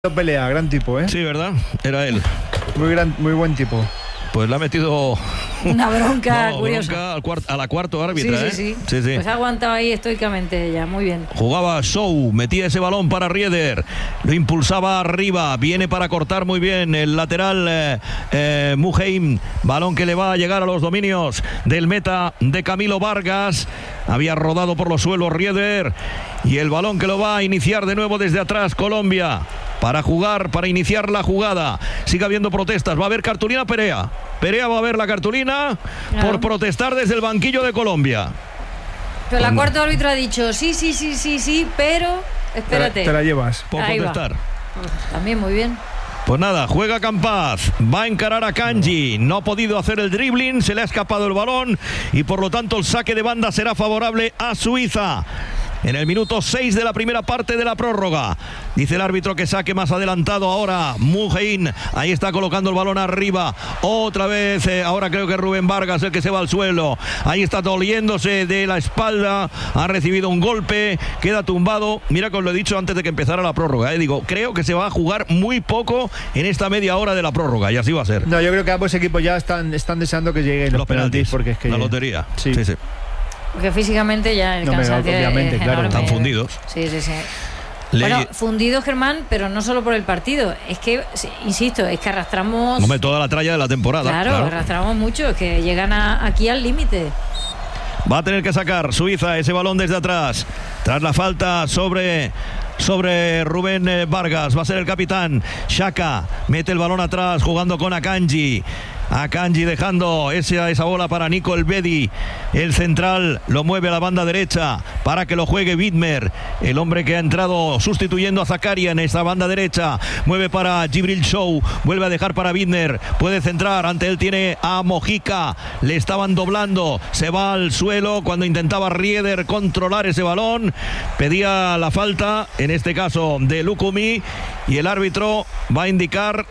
Pelea, gran tipo, ¿eh? Sí, ¿verdad? Era él. Muy buen tipo. Pues le ha metido una bronca curiosa. A la cuarto árbitra, sí. Pues ha aguantado ahí estoicamente ella, muy bien. Jugaba Show, metía ese balón para Rieder, lo impulsaba arriba, viene para cortar muy bien el lateral Muheim, balón que le va a llegar a los dominios del meta de Camilo Vargas. Había rodado por los suelos Rieder y el balón que lo va a iniciar de nuevo desde atrás Colombia. Para jugar, para iniciar la jugada. Sigue habiendo protestas. Va a haber cartulina Perea. Perea va a ver la cartulina por protestar desde el banquillo de Colombia. Pero la cuarta árbitro ha dicho sí, pero espérate. Te la llevas. Por ahí protestar. También muy bien. Pues nada, juega Campaz, va a encarar a Kanji, no ha podido hacer el dribbling, se le ha escapado el balón y por lo tanto el saque de banda será favorable a Suiza. En el minuto 6 de la primera parte de la prórroga. Dice el árbitro que saque más adelantado ahora Muheim. Ahí está colocando el balón arriba. Otra vez, ahora creo que Rubén Vargas el que se va al suelo. Ahí está doliéndose de la espalda. Ha recibido un golpe. Queda tumbado. Mira que os lo he dicho antes de que empezara la prórroga. Digo, creo que se va a jugar muy poco en esta media hora de la prórroga. Y así va a ser. No, yo creo que ambos equipos ya están deseando que lleguen los penaltis. Porque es que la lotería. Sí. Porque físicamente ya el cansancio obviamente, claro. Están fundidos. Sí. Bueno, fundidos, Germán, pero no solo por el partido. Es que, insisto, es que arrastramos... Hombre, toda la tralla de la temporada. Claro, arrastramos mucho, es que llegan aquí al límite. Va a tener que sacar Suiza ese balón desde atrás. Tras la falta sobre Rubén Vargas. Va a ser el capitán. Xhaka mete el balón atrás jugando con Akanji. Akanji dejando esa bola para Nico Elvedi. El central lo mueve a la banda derecha para que lo juegue Widmer, el hombre que ha entrado sustituyendo a Zakaria en esa banda derecha. Mueve para Djibril Show, vuelve a dejar para Widmer, puede centrar, ante él tiene a Mojica, le estaban doblando, se va al suelo cuando intentaba Rieder controlar ese balón. Pedía la falta, en este caso de Lukumi, y el árbitro va a indicar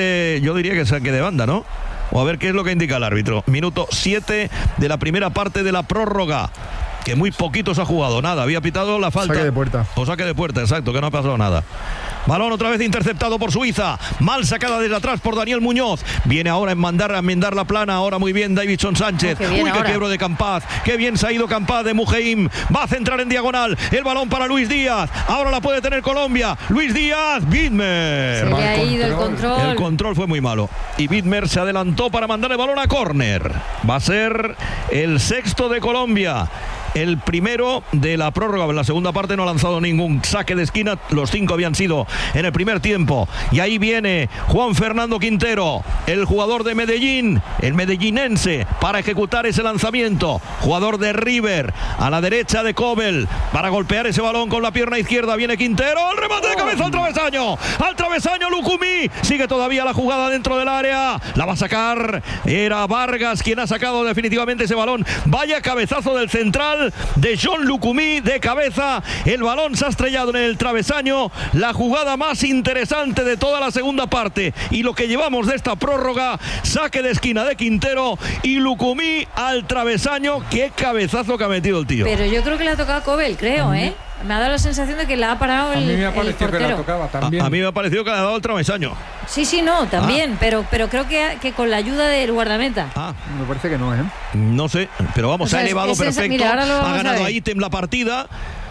yo diría que saque de banda, ¿no? O a ver qué es lo que indica el árbitro. Minuto 7 de la primera parte de la prórroga. Que muy poquito se ha jugado. Nada, había pitado la falta. Saque de puerta. O saque de puerta, exacto, que no ha pasado nada. Balón otra vez interceptado por Suiza. Mal sacada desde atrás por Daniel Muñoz. Viene ahora a enmendar la plana. Ahora muy bien Davidson Sánchez. Uy, qué quiebro de Campaz. Qué bien se ha ido Campaz de Muheim. Va a centrar en diagonal. El balón para Luis Díaz. Ahora la puede tener Colombia. Luis Díaz. Widmer. Se le ha ido el control. El control fue muy malo. Y Widmer se adelantó para mandar el balón a córner. Va a ser el sexto de Colombia. El primero de la prórroga. En la segunda parte no ha lanzado ningún saque de esquina. Los 5 habían sido en el primer tiempo. Y ahí viene Juan Fernando Quintero, el jugador de Medellín, el medellinense, para ejecutar ese lanzamiento. Jugador de River, a la derecha de Kobel, para golpear ese balón con la pierna izquierda. Viene Quintero, el remate de cabeza al travesaño. Al travesaño Lukumi. Sigue todavía la jugada dentro del área. La va a sacar. Era Vargas quien ha sacado definitivamente ese balón. Vaya cabezazo del central de John Lukumi de cabeza. El balón se ha estrellado en el travesaño. La jugada más interesante de toda la segunda parte y lo que llevamos de esta prórroga. Saque de esquina de Quintero y Lukumi al travesaño. Qué cabezazo que ha metido el tío. Pero yo creo que le ha tocado a Kobel, creo, ¿eh? Me ha dado la sensación de que la ha parado el portero. A mí me ha parecido que la tocaba también. A mí me ha parecido que le ha dado el travesaño. Sí, no, también, pero creo que con la ayuda del guardameta. Me parece que no, ¿eh? No sé, pero vamos, se ha elevado perfecto. Mira, ha ganado a ítem la partida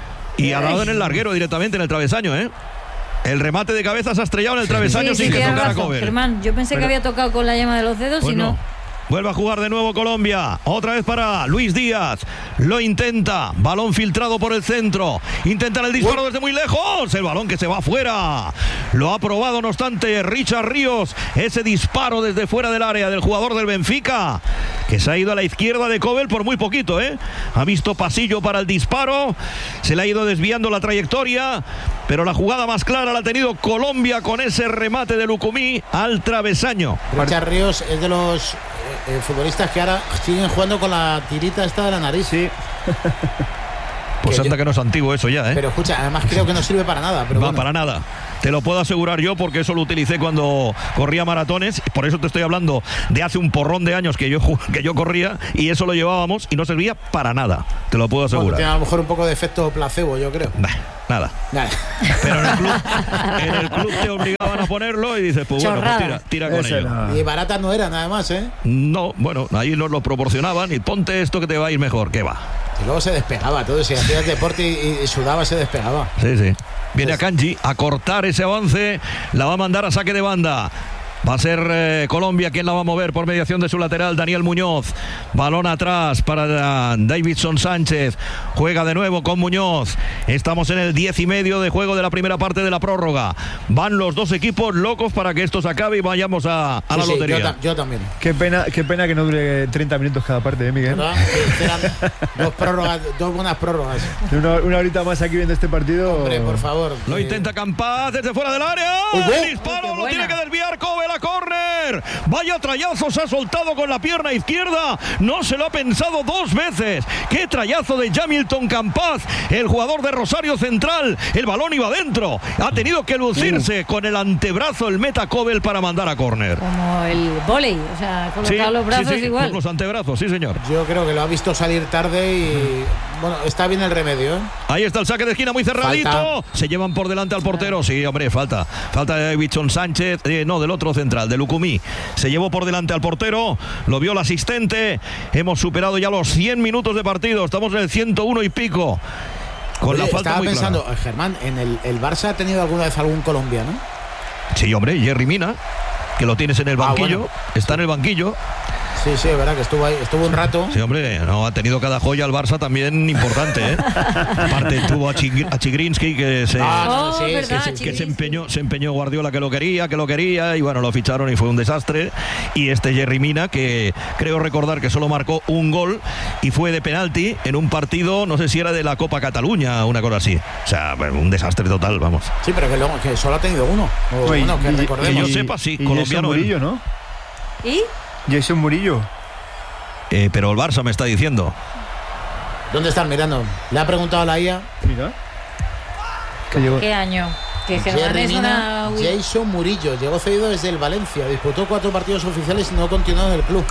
y ha dado en el larguero directamente en el travesaño, ¿eh? El remate de cabeza se ha estrellado en el travesaño sin que tocara a Kobel. Germán, yo pensé que había tocado con la yema de los dedos y no. Vuelve a jugar de nuevo Colombia. Otra vez para Luis Díaz. Lo intenta. Balón filtrado por el centro. Intentan el disparo desde muy lejos. El balón que se va afuera. Lo ha probado, no obstante, Richard Ríos. Ese disparo desde fuera del área del jugador del Benfica, que se ha ido a la izquierda de Kobel por muy poquito, ¿eh? Ha visto pasillo para el disparo. Se le ha ido desviando la trayectoria. Pero la jugada más clara la ha tenido Colombia con ese remate de Lukumi al travesaño. Richard Ríos es de los futbolistas que ahora siguen jugando con la tirita esta de la nariz. Sí. Pues anda que no es antiguo eso ya, ¿eh? Pero escucha, además creo que no sirve para nada. Pero para nada. Te lo puedo asegurar yo, porque eso lo utilicé cuando corría maratones. Por eso te estoy hablando de hace un porrón de años que yo corría, y eso lo llevábamos y no servía para nada. Te lo puedo asegurar. Bueno, tiene a lo mejor un poco de efecto placebo, yo creo. Nada. Pero en el club te obligaban a ponerlo y dices, pues bueno, pues tira con ello. Y baratas no eran, además, ¿eh? No, bueno, ahí nos lo proporcionaban y ponte esto que te va a ir mejor. ¿Qué va? Y luego se despegaba todo. Si hacías deporte y sudaba, se despegaba. Sí. Viene Akanji a cortar ese avance. La va a mandar a saque de banda. Va a ser Colombia quien la va a mover por mediación de su lateral, Daniel Muñoz. Balón atrás para Davinson Sánchez. Juega de nuevo con Muñoz. Estamos en el 10:30 de juego de la primera parte de la prórroga. Van los dos equipos locos para que esto se acabe y vayamos a la lotería. Yo también. Qué pena que no dure 30 minutos cada parte, Miguel. Dos buenas prórrogas. Una horita más aquí viendo este partido. Hombre, por favor. Lo intenta Campaz desde fuera del área. El disparo lo tiene que desviar Kobe. La córner. Vaya trayazo se ha soltado con la pierna izquierda. No se lo ha pensado dos veces. Qué trayazo de Jamilton Campaz, el jugador de Rosario Central. El balón iba dentro. Ha tenido que lucirse con el antebrazo el meta Kobel para mandar a córner. Como el vóley, o sea, colocar los brazos igual. Con los antebrazos, sí señor. Yo creo que lo ha visto salir tarde y bueno, está bien el remedio, ¿eh? Ahí está el saque de esquina muy cerradito. Falta. Se llevan por delante al portero. Sí, hombre, falta de Davinson Sánchez, no, del otro central, de Lucumí. Se llevó por delante al portero, lo vio el asistente. Hemos superado ya los 100 minutos de partido, estamos en el 101 y pico. Con la falta estaba muy pensando, clara. Germán, ¿en el Barça ha tenido alguna vez algún colombiano? Sí, hombre, Jerry Mina, que lo tienes en el banquillo, bueno. Está en el banquillo. Sí, es verdad que estuvo ahí, estuvo un rato. Sí, hombre, no, ha tenido cada joya al Barça también importante, ¿eh? Aparte tuvo a Chigrinsky que se empeñó Guardiola que lo quería y bueno, lo ficharon y fue un desastre. Y este Jerry Mina, que creo recordar que solo marcó un gol y fue de penalti en un partido, no sé si era de la Copa Cataluña o una cosa así. O sea, bueno, un desastre total, vamos. Sí, pero que solo ha tenido uno. Que recordemos. Que yo sepa, sí, colombiano. Murillo, ¿no? ¿Y? Jason Murillo. Pero el Barça me está diciendo. ¿Dónde están mirando? Le ha preguntado a la IA. Mira. ¿Qué año? Que Germán es una... Jason Murillo llegó cedido desde el Valencia. Disputó 4 partidos oficiales y no continuó en el club.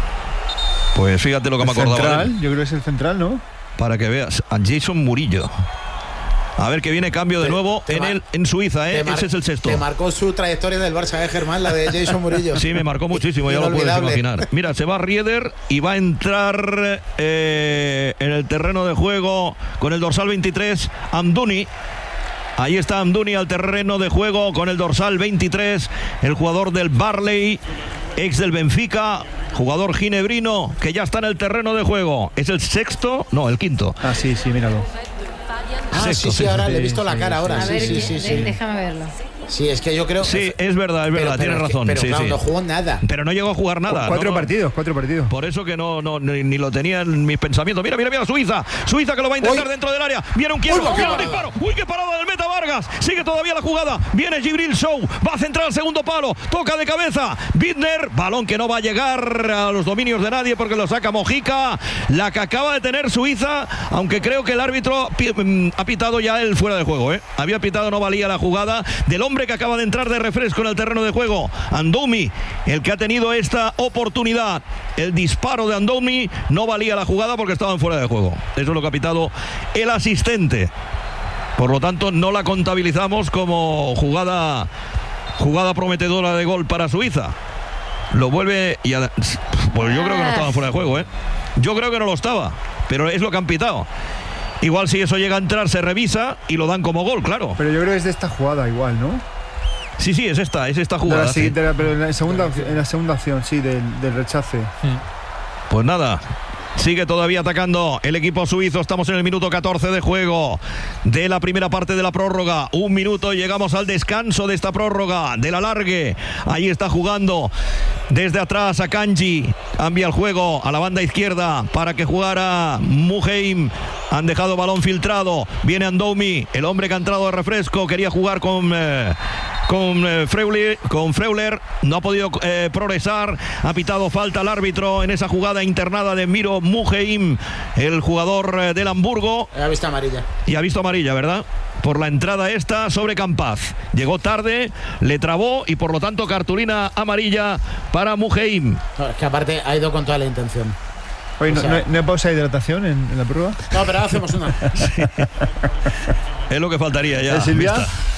Pues fíjate lo que me acordaba. Central, yo creo que es el central, ¿no? Para que veas, a Jason Murillo. A ver que viene cambio de nuevo en Suiza, ¿eh? Ese es el sexto. Te marcó su trayectoria del Barça, Germán, la de Jason Murillo. Sí, me marcó muchísimo, ya lo puedes imaginar. Mira, se va Rieder y va a entrar en el terreno de juego con el dorsal 23, Amdouni. Ahí está Amdouni al terreno de juego con el dorsal 23, el jugador del Barley, ex del Benfica, jugador ginebrino que ya está en el terreno de juego. ¿Es el sexto? No, el quinto. Ah, sí, míralo. Sí, ahora le he visto la cara ahora. A ver, sí. Déjame verlo. Sí, es que yo creo... Sí, es verdad, tienes razón. Pero sí, claro, sí. no jugó nada. Pero no llegó a jugar nada. Cuatro partidos. Por eso que ni lo tenía en mis pensamientos. Mira, Suiza que lo va a intentar dentro del área. Viene un quiebro, viene un disparo. Uy, qué parada del meta Vargas. Sigue todavía la jugada. Viene Gibril Show, va a centrar al segundo palo. Toca de cabeza. Bittner, balón que no va a llegar a los dominios de nadie porque lo saca Mojica. La que acaba de tener Suiza, aunque creo que el árbitro ha pitado ya el fuera de juego, ¿eh? Había pitado, no valía la jugada del hombre que acaba de entrar de refresco en el terreno de juego. Andoumi, el que ha tenido esta oportunidad. El disparo de Andoumi no valía la jugada porque estaban fuera de juego. Eso es lo que ha pitado el asistente. Por lo tanto, no la contabilizamos como jugada prometedora de gol para Suiza. Lo vuelve y pues yo creo que no estaban fuera de juego, ¿eh? Yo creo que no lo estaba, pero es lo que han pitado. Igual si eso llega a entrar se revisa y lo dan como gol, claro. Pero yo creo que es de esta jugada igual, ¿no? Sí, es esta jugada. Pero en la segunda opción, sí, del rechace. Pues nada, sigue todavía atacando el equipo suizo. Estamos en el minuto 14 de juego de la primera parte de la prórroga. 1 minuto, llegamos al descanso de esta prórroga, del alargue. Ahí está jugando desde atrás Akanji. Cambia el juego a la banda izquierda para que jugara Muheim. Han dejado balón filtrado. Viene Andoumi, el hombre que ha entrado de refresco. Quería jugar con con Freuler, no ha podido progresar, ha pitado falta al árbitro en esa jugada internada de Miro Muheim, el jugador del Hamburgo. Ha visto amarilla. Y ha visto amarilla, ¿verdad? Por la entrada esta sobre Campaz. Llegó tarde, le trabó y por lo tanto cartulina amarilla para Muheim. No, es que aparte ha ido con toda la intención. Oye, ¿no hay pausa de hidratación en la prueba? No, pero ahora hacemos una. Sí. Es lo que faltaría ya. Silvia?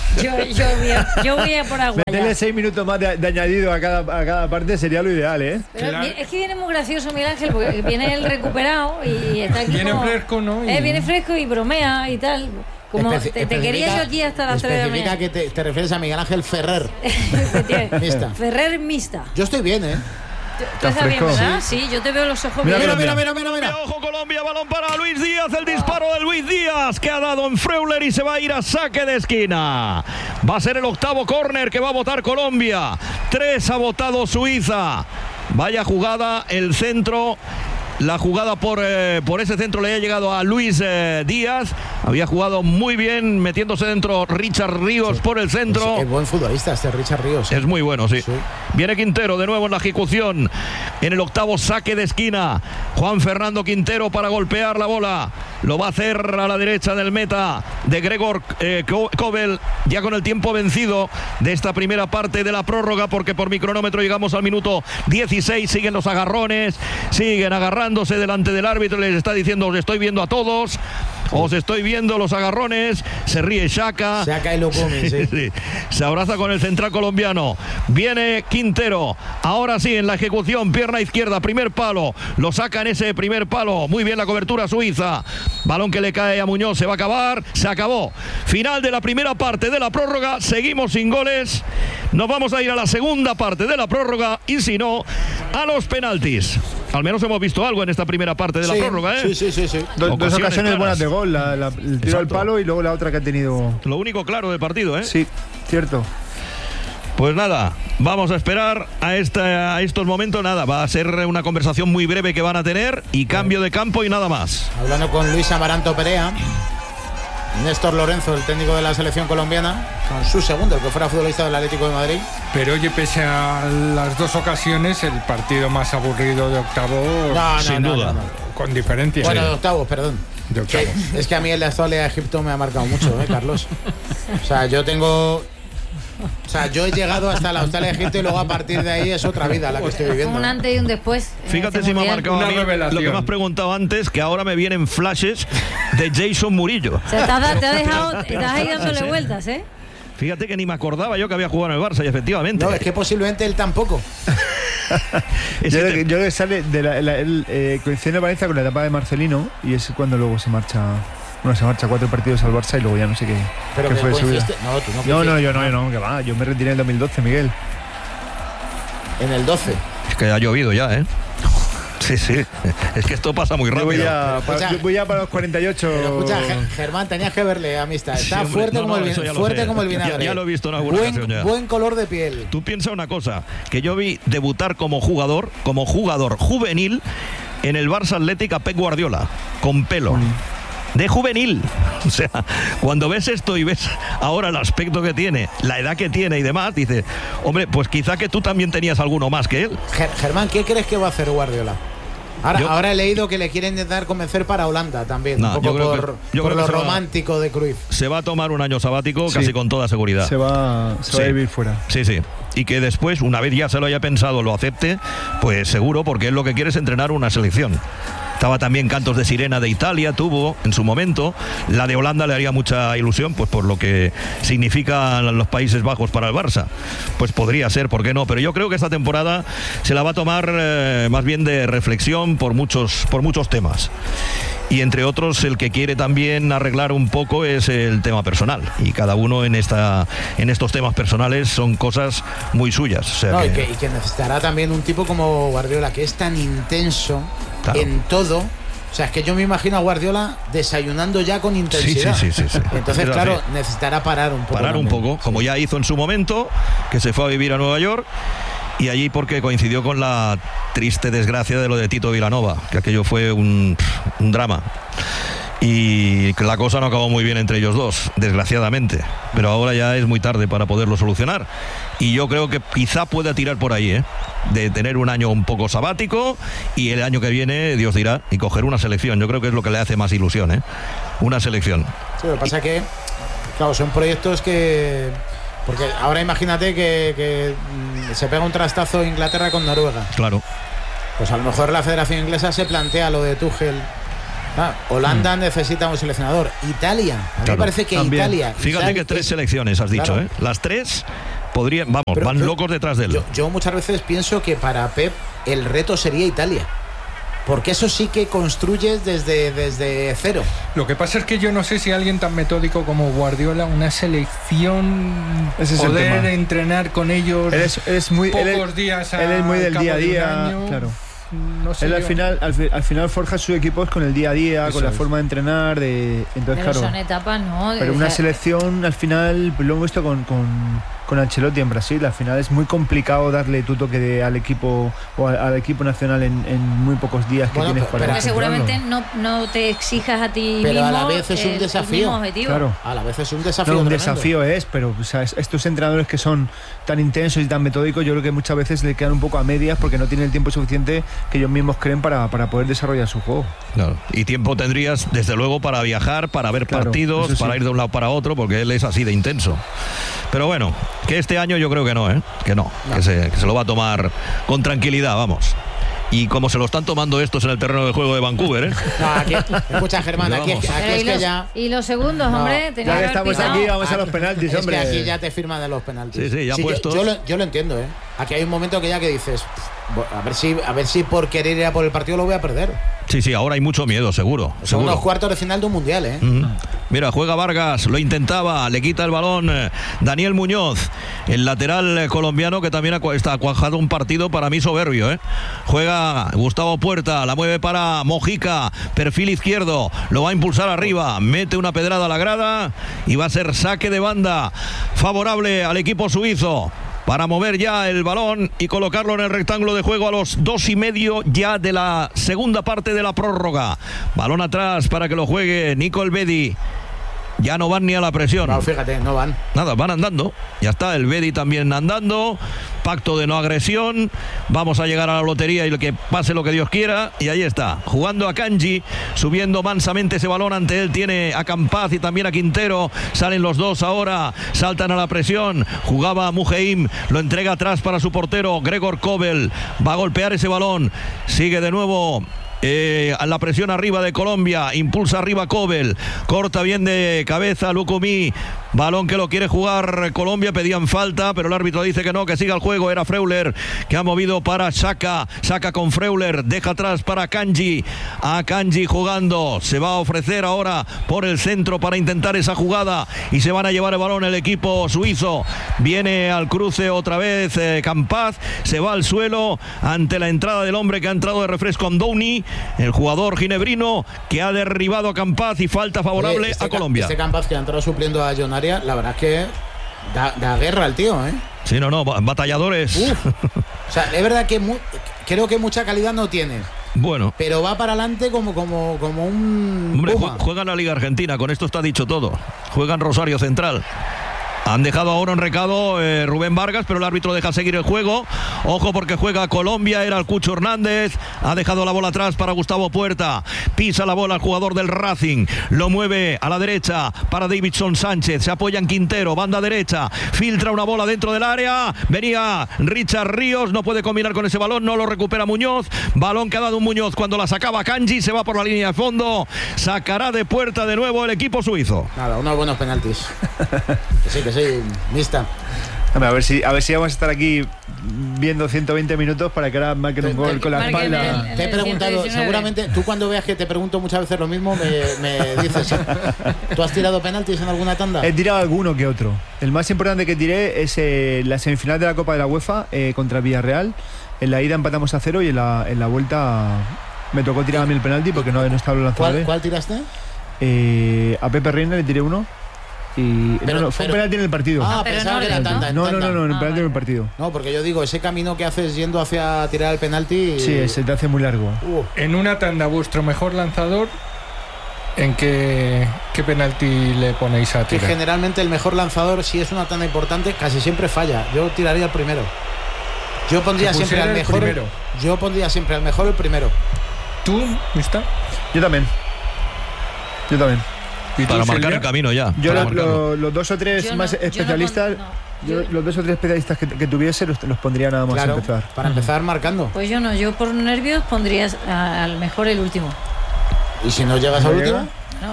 Yo voy a por agua. Meterle 6 minutos más de añadido a cada parte sería lo ideal, ¿eh? Pero claro. Es que viene muy gracioso Miguel Ángel, porque viene el recuperado y está aquí. Viene como, fresco, ¿no? Viene fresco y bromea y tal. Como te quería yo aquí hasta las 3 de la mañana. Especifica que te refieres a Miguel Ángel Ferrer. Mixta. Ferrer mixta. Yo estoy bien, ¿eh? Tú estás bien, ¿verdad? Sí, yo te veo los ojos bien. Mira. Ojo Colombia, balón para Luis Díaz, el disparo de Luis Díaz que ha dado en Freuler y se va a ir a saque de esquina. Va a ser el octavo córner que va a votar Colombia. 3 ha votado Suiza. Vaya jugada, el centro. La jugada por ese centro le ha llegado a Luis Díaz. Había jugado muy bien metiéndose dentro Richard Ríos por el centro. Es buen futbolista este Richard Ríos. Es muy bueno, sí. Viene Quintero de nuevo en la ejecución. En el octavo saque de esquina. Juan Fernando Quintero para golpear la bola. Lo va a hacer a la derecha del meta de Gregor Kobel. Ya con el tiempo vencido de esta primera parte de la prórroga, porque por mi cronómetro llegamos al minuto 16. Siguen los agarrones. Siguen agarrándose delante del árbitro. Les está diciendo: os estoy viendo a todos. Os estoy viendo los agarrones. Se ríe Xhaka. Xhaka y Lukumi, sí. Se abraza con el central colombiano. Viene Quintero. Ahora sí, en la ejecución, pierna izquierda, primer palo. Lo saca en ese primer palo. Muy bien la cobertura suiza. Balón que le cae a Muñoz. Se va a acabar. Se acabó. Final de la primera parte de la prórroga. Seguimos sin goles. Nos vamos a ir a la segunda parte de la prórroga. Y si no, a los penaltis. Al menos hemos visto algo en esta primera parte de la prórroga, ¿eh? Sí. Dos ocasiones buenas de gol. El tiro al palo y luego la otra que ha tenido. Lo único claro del partido, ¿eh? Sí, cierto. Pues nada, vamos a esperar a estos momentos. Nada, va a ser una conversación muy breve que van a tener y cambio de campo y nada más. Hablando con Luis Amaranto Perea, Néstor Lorenzo, el técnico de la selección colombiana, con su segundo, el que fuera futbolista del Atlético de Madrid. Pero oye, pese a las dos ocasiones, el partido más aburrido de octavo, sin duda. Con diferencia. Bueno, de octavos, perdón. Es que a mí el de Australia a Egipto me ha marcado mucho, Carlos. O sea, yo he llegado hasta la Australia de Egipto y luego a partir de ahí es otra vida la que estoy viviendo. Un antes y un después. Fíjate si me ha marcado a mí lo que me has preguntado antes, que ahora me vienen flashes de Jason Murillo. O sea, te has dejado, estás ahí dándole vueltas, ¿eh? Fíjate que ni me acordaba yo que había jugado en el Barça y efectivamente. No, es que posiblemente él tampoco. Yo creo que sale de coincide en Valencia con la etapa de Marcelino y es cuando luego se marcha. Bueno, se marcha 4 partidos al Barça y luego ya no sé qué. Pero qué que fue de su vida. No, tú no. Yo no, que va. Yo me retiré en el 2012, Miguel. En el 12. Es que ha llovido ya, ¿eh? Sí. Es que esto pasa muy rápido. Voy ya para los 48. Pero escucha, Germán, tenías que verle, amistad. Está fuerte como el vinagre. Ya lo he visto en alguna ocasión ya. Buen color de piel. Tú piensa una cosa, que yo vi debutar como jugador juvenil en el Barça Athletic a Pep Guardiola, con pelo. De juvenil. O sea, cuando ves esto y ves ahora el aspecto que tiene, la edad que tiene y demás, dices, hombre, pues quizá que tú también tenías alguno más que él. Germán, ¿qué crees que va a hacer Guardiola? Ahora he leído que le quieren intentar convencer para Holanda también, un poco por lo romántico de Cruyff. Se va a tomar un año sabático casi con toda seguridad. Se va a vivir fuera. Sí. Y que después, una vez ya se lo haya pensado, lo acepte, pues seguro, porque él lo que quiere es entrenar una selección. Estaba también Cantos de Sirena de Italia, tuvo en su momento. La de Holanda le haría mucha ilusión, pues por lo que significan los Países Bajos para el Barça. Pues podría ser, ¿por qué no? Pero yo creo que esta temporada se la va a tomar más bien de reflexión por muchos temas. Y entre otros, el que quiere también arreglar un poco es el tema personal. Y cada uno en estos temas personales son cosas muy suyas. O sea y que necesitará también un tipo como Guardiola, que es tan intenso en todo. O sea, es que yo me imagino a Guardiola desayunando ya con intensidad. Sí. Entonces, claro, necesitará parar un poco. Parar un poco, como ya hizo en su momento, que se fue a vivir a Nueva York. Y allí porque coincidió con la triste desgracia de lo de Tito Vilanova, que aquello fue un drama. y la cosa no acabó muy bien entre ellos dos, desgraciadamente, pero ahora ya es muy tarde para poderlo solucionar, y yo creo que quizá pueda tirar por ahí, de tener un año un poco sabático y el año que viene, Dios dirá, y coger una selección. Yo creo que es lo que le hace más ilusión, una selección. Sí, lo que pasa es que, claro, son proyectos que... Porque ahora imagínate que se pega un trastazo Inglaterra con Noruega. Claro. Pues a lo mejor la Federación Inglesa se plantea lo de Tuchel. Holanda necesita un seleccionador. Italia, a mí me parece que también. Fíjate que 3 selecciones has dicho, claro. Las 3 podrían, van locos detrás de él. Yo muchas veces pienso que para Pep el reto sería Italia. Porque eso sí que construyes desde cero. Lo que pasa es que yo no sé si alguien tan metódico como Guardiola, una selección, poder entrenar con ellos pocos días él es muy del día a día, claro. No sé, él al final forja sus equipos con el día a día, con la forma de entrenar, entonces pero claro. Son etapas, ¿no? Pero una selección al final, lo hemos visto con Ancelotti en Brasil, al final es muy complicado darle tu toque al equipo o al equipo nacional en muy pocos días que tienes para porque seguramente no te exijas a ti pero mismo, a la vez es un desafío, claro. A la vez es un desafío un tremendo. desafío pero o sea, estos entrenadores que son tan intensos y tan metódicos, yo creo que muchas veces le quedan un poco a medias porque no tienen el tiempo suficiente que ellos mismos creen para poder desarrollar su juego. Claro. Y tiempo tendrías desde luego para viajar, para ver partidos, sí. Para ir de un lado para otro, porque él es así de intenso. Pero bueno, que este año yo creo que no, que se lo va a tomar con tranquilidad, vamos. Y como se lo están tomando estos en el terreno de juego de Vancouver, No, aquí, escucha, Germán, aquí es que ya... Y los segundos, hombre, ya que estamos aquí, vamos a los penaltis, hombre. Es que aquí ya te firman de los penaltis. Sí, ya puestos. Yo lo entiendo, Aquí hay un momento que dices, a ver si por querer ir a por el partido lo voy a perder. Sí, ahora hay mucho miedo, seguro. Son unos cuartos de final de un mundial, Mira, juega Vargas, lo intentaba, le quita el balón Daniel Muñoz, el lateral colombiano que también está cuajado un partido para mí soberbio, Juega Gustavo Puerta, la mueve para Mojica, perfil izquierdo, lo va a impulsar arriba, mete una pedrada a la grada y va a ser saque de banda favorable al equipo suizo, para mover ya el balón y colocarlo en el rectángulo de juego a los 2:30 ya de la segunda parte de la prórroga. Balón atrás para que lo juegue Nico Elvedi. Ya no van ni a la presión. No, fíjate, no van. Nada, van andando. Ya está, el Bedi también andando. Pacto de no agresión. Vamos a llegar a la lotería y que pase lo que Dios quiera. Y ahí está, jugando a Kanji, subiendo mansamente ese balón. Ante él tiene a Campaz y también a Quintero. Salen los dos ahora, saltan a la presión. Jugaba a Mujeim, lo entrega atrás para su portero Gregor Kobel. Va a golpear ese balón. Sigue de nuevo a la presión arriba de Colombia, impulsa arriba Kobel, corta bien de cabeza Lucumí, balón que lo quiere jugar Colombia, pedían falta, pero el árbitro dice que no, que siga el juego. Era Freuler que ha movido para Saka con Freuler, deja atrás para Kanji, a Kanji jugando, se va a ofrecer ahora por el centro para intentar esa jugada y se van a llevar el balón el equipo suizo. Viene al cruce otra vez Campaz, se va al suelo ante la entrada del hombre que ha entrado de refresco Downey, el jugador ginebrino que ha derribado a Campaz y falta favorable a Colombia. Este Campaz que ha entrado supliendo a John Arias, la verdad es que da guerra al tío, Sí, no, batalladores. O sea, es verdad que creo que mucha calidad no tiene. Bueno. Pero va para adelante como un... Hombre, juegan la Liga Argentina, con esto está dicho todo. Juegan Rosario Central. Han dejado ahora un recado Rubén Vargas, pero el árbitro deja seguir el juego. Ojo porque juega Colombia, era el Cucho Hernández. Ha dejado la bola atrás para Gustavo Puerta. Pisa la bola el jugador del Racing. Lo mueve a la derecha para Davidson Sánchez. Se apoya en Quintero, banda derecha. Filtra una bola dentro del área. Venía Richard Ríos, no puede combinar con ese balón, no lo recupera Muñoz. Balón que ha dado un Muñoz cuando la sacaba Kanji. Se va por la línea de fondo. Sacará de Puerta de nuevo el equipo suizo. Nada, unos buenos penaltis. que sí, mixta. A ver si vamos a estar aquí viendo 120 minutos para que ahora marquen un gol con la espalda. Te he preguntado, seguramente, tú cuando veas que te pregunto muchas veces lo mismo, me dices, ¿tú has tirado penaltis en alguna tanda? He tirado alguno que otro. El más importante que tiré es la semifinal de la Copa de la UEFA contra Villarreal. En la ida empatamos a 0 y en la vuelta me tocó tirar a mí el penalti porque no estaba el lanzador. ¿Cuál tiraste? A Pepe Reina le tiré uno. Fue un penalti en el partido. Pensaba que era tanda. No, en el penalti en el partido. No, porque yo digo, ese camino que haces yendo hacia tirar el penalti. Sí, se te hace muy largo. En una tanda, vuestro mejor lanzador. ¿En qué penalti le ponéis a tirar? Que generalmente el mejor lanzador, si es una tanda importante, casi siempre falla. Yo tiraría el primero. Yo pondría siempre al mejor. Yo pondría siempre al mejor el primero. ¿Tú, Mista? Yo también. Para marcar el camino ya. Yo los dos o tres más especialistas. Los dos o tres especialistas que tuviese los pondría nada más claro, empezar. Para empezar marcando. Pues yo no, yo por nervios pondría al mejor el último. ¿Y si no llegas al último?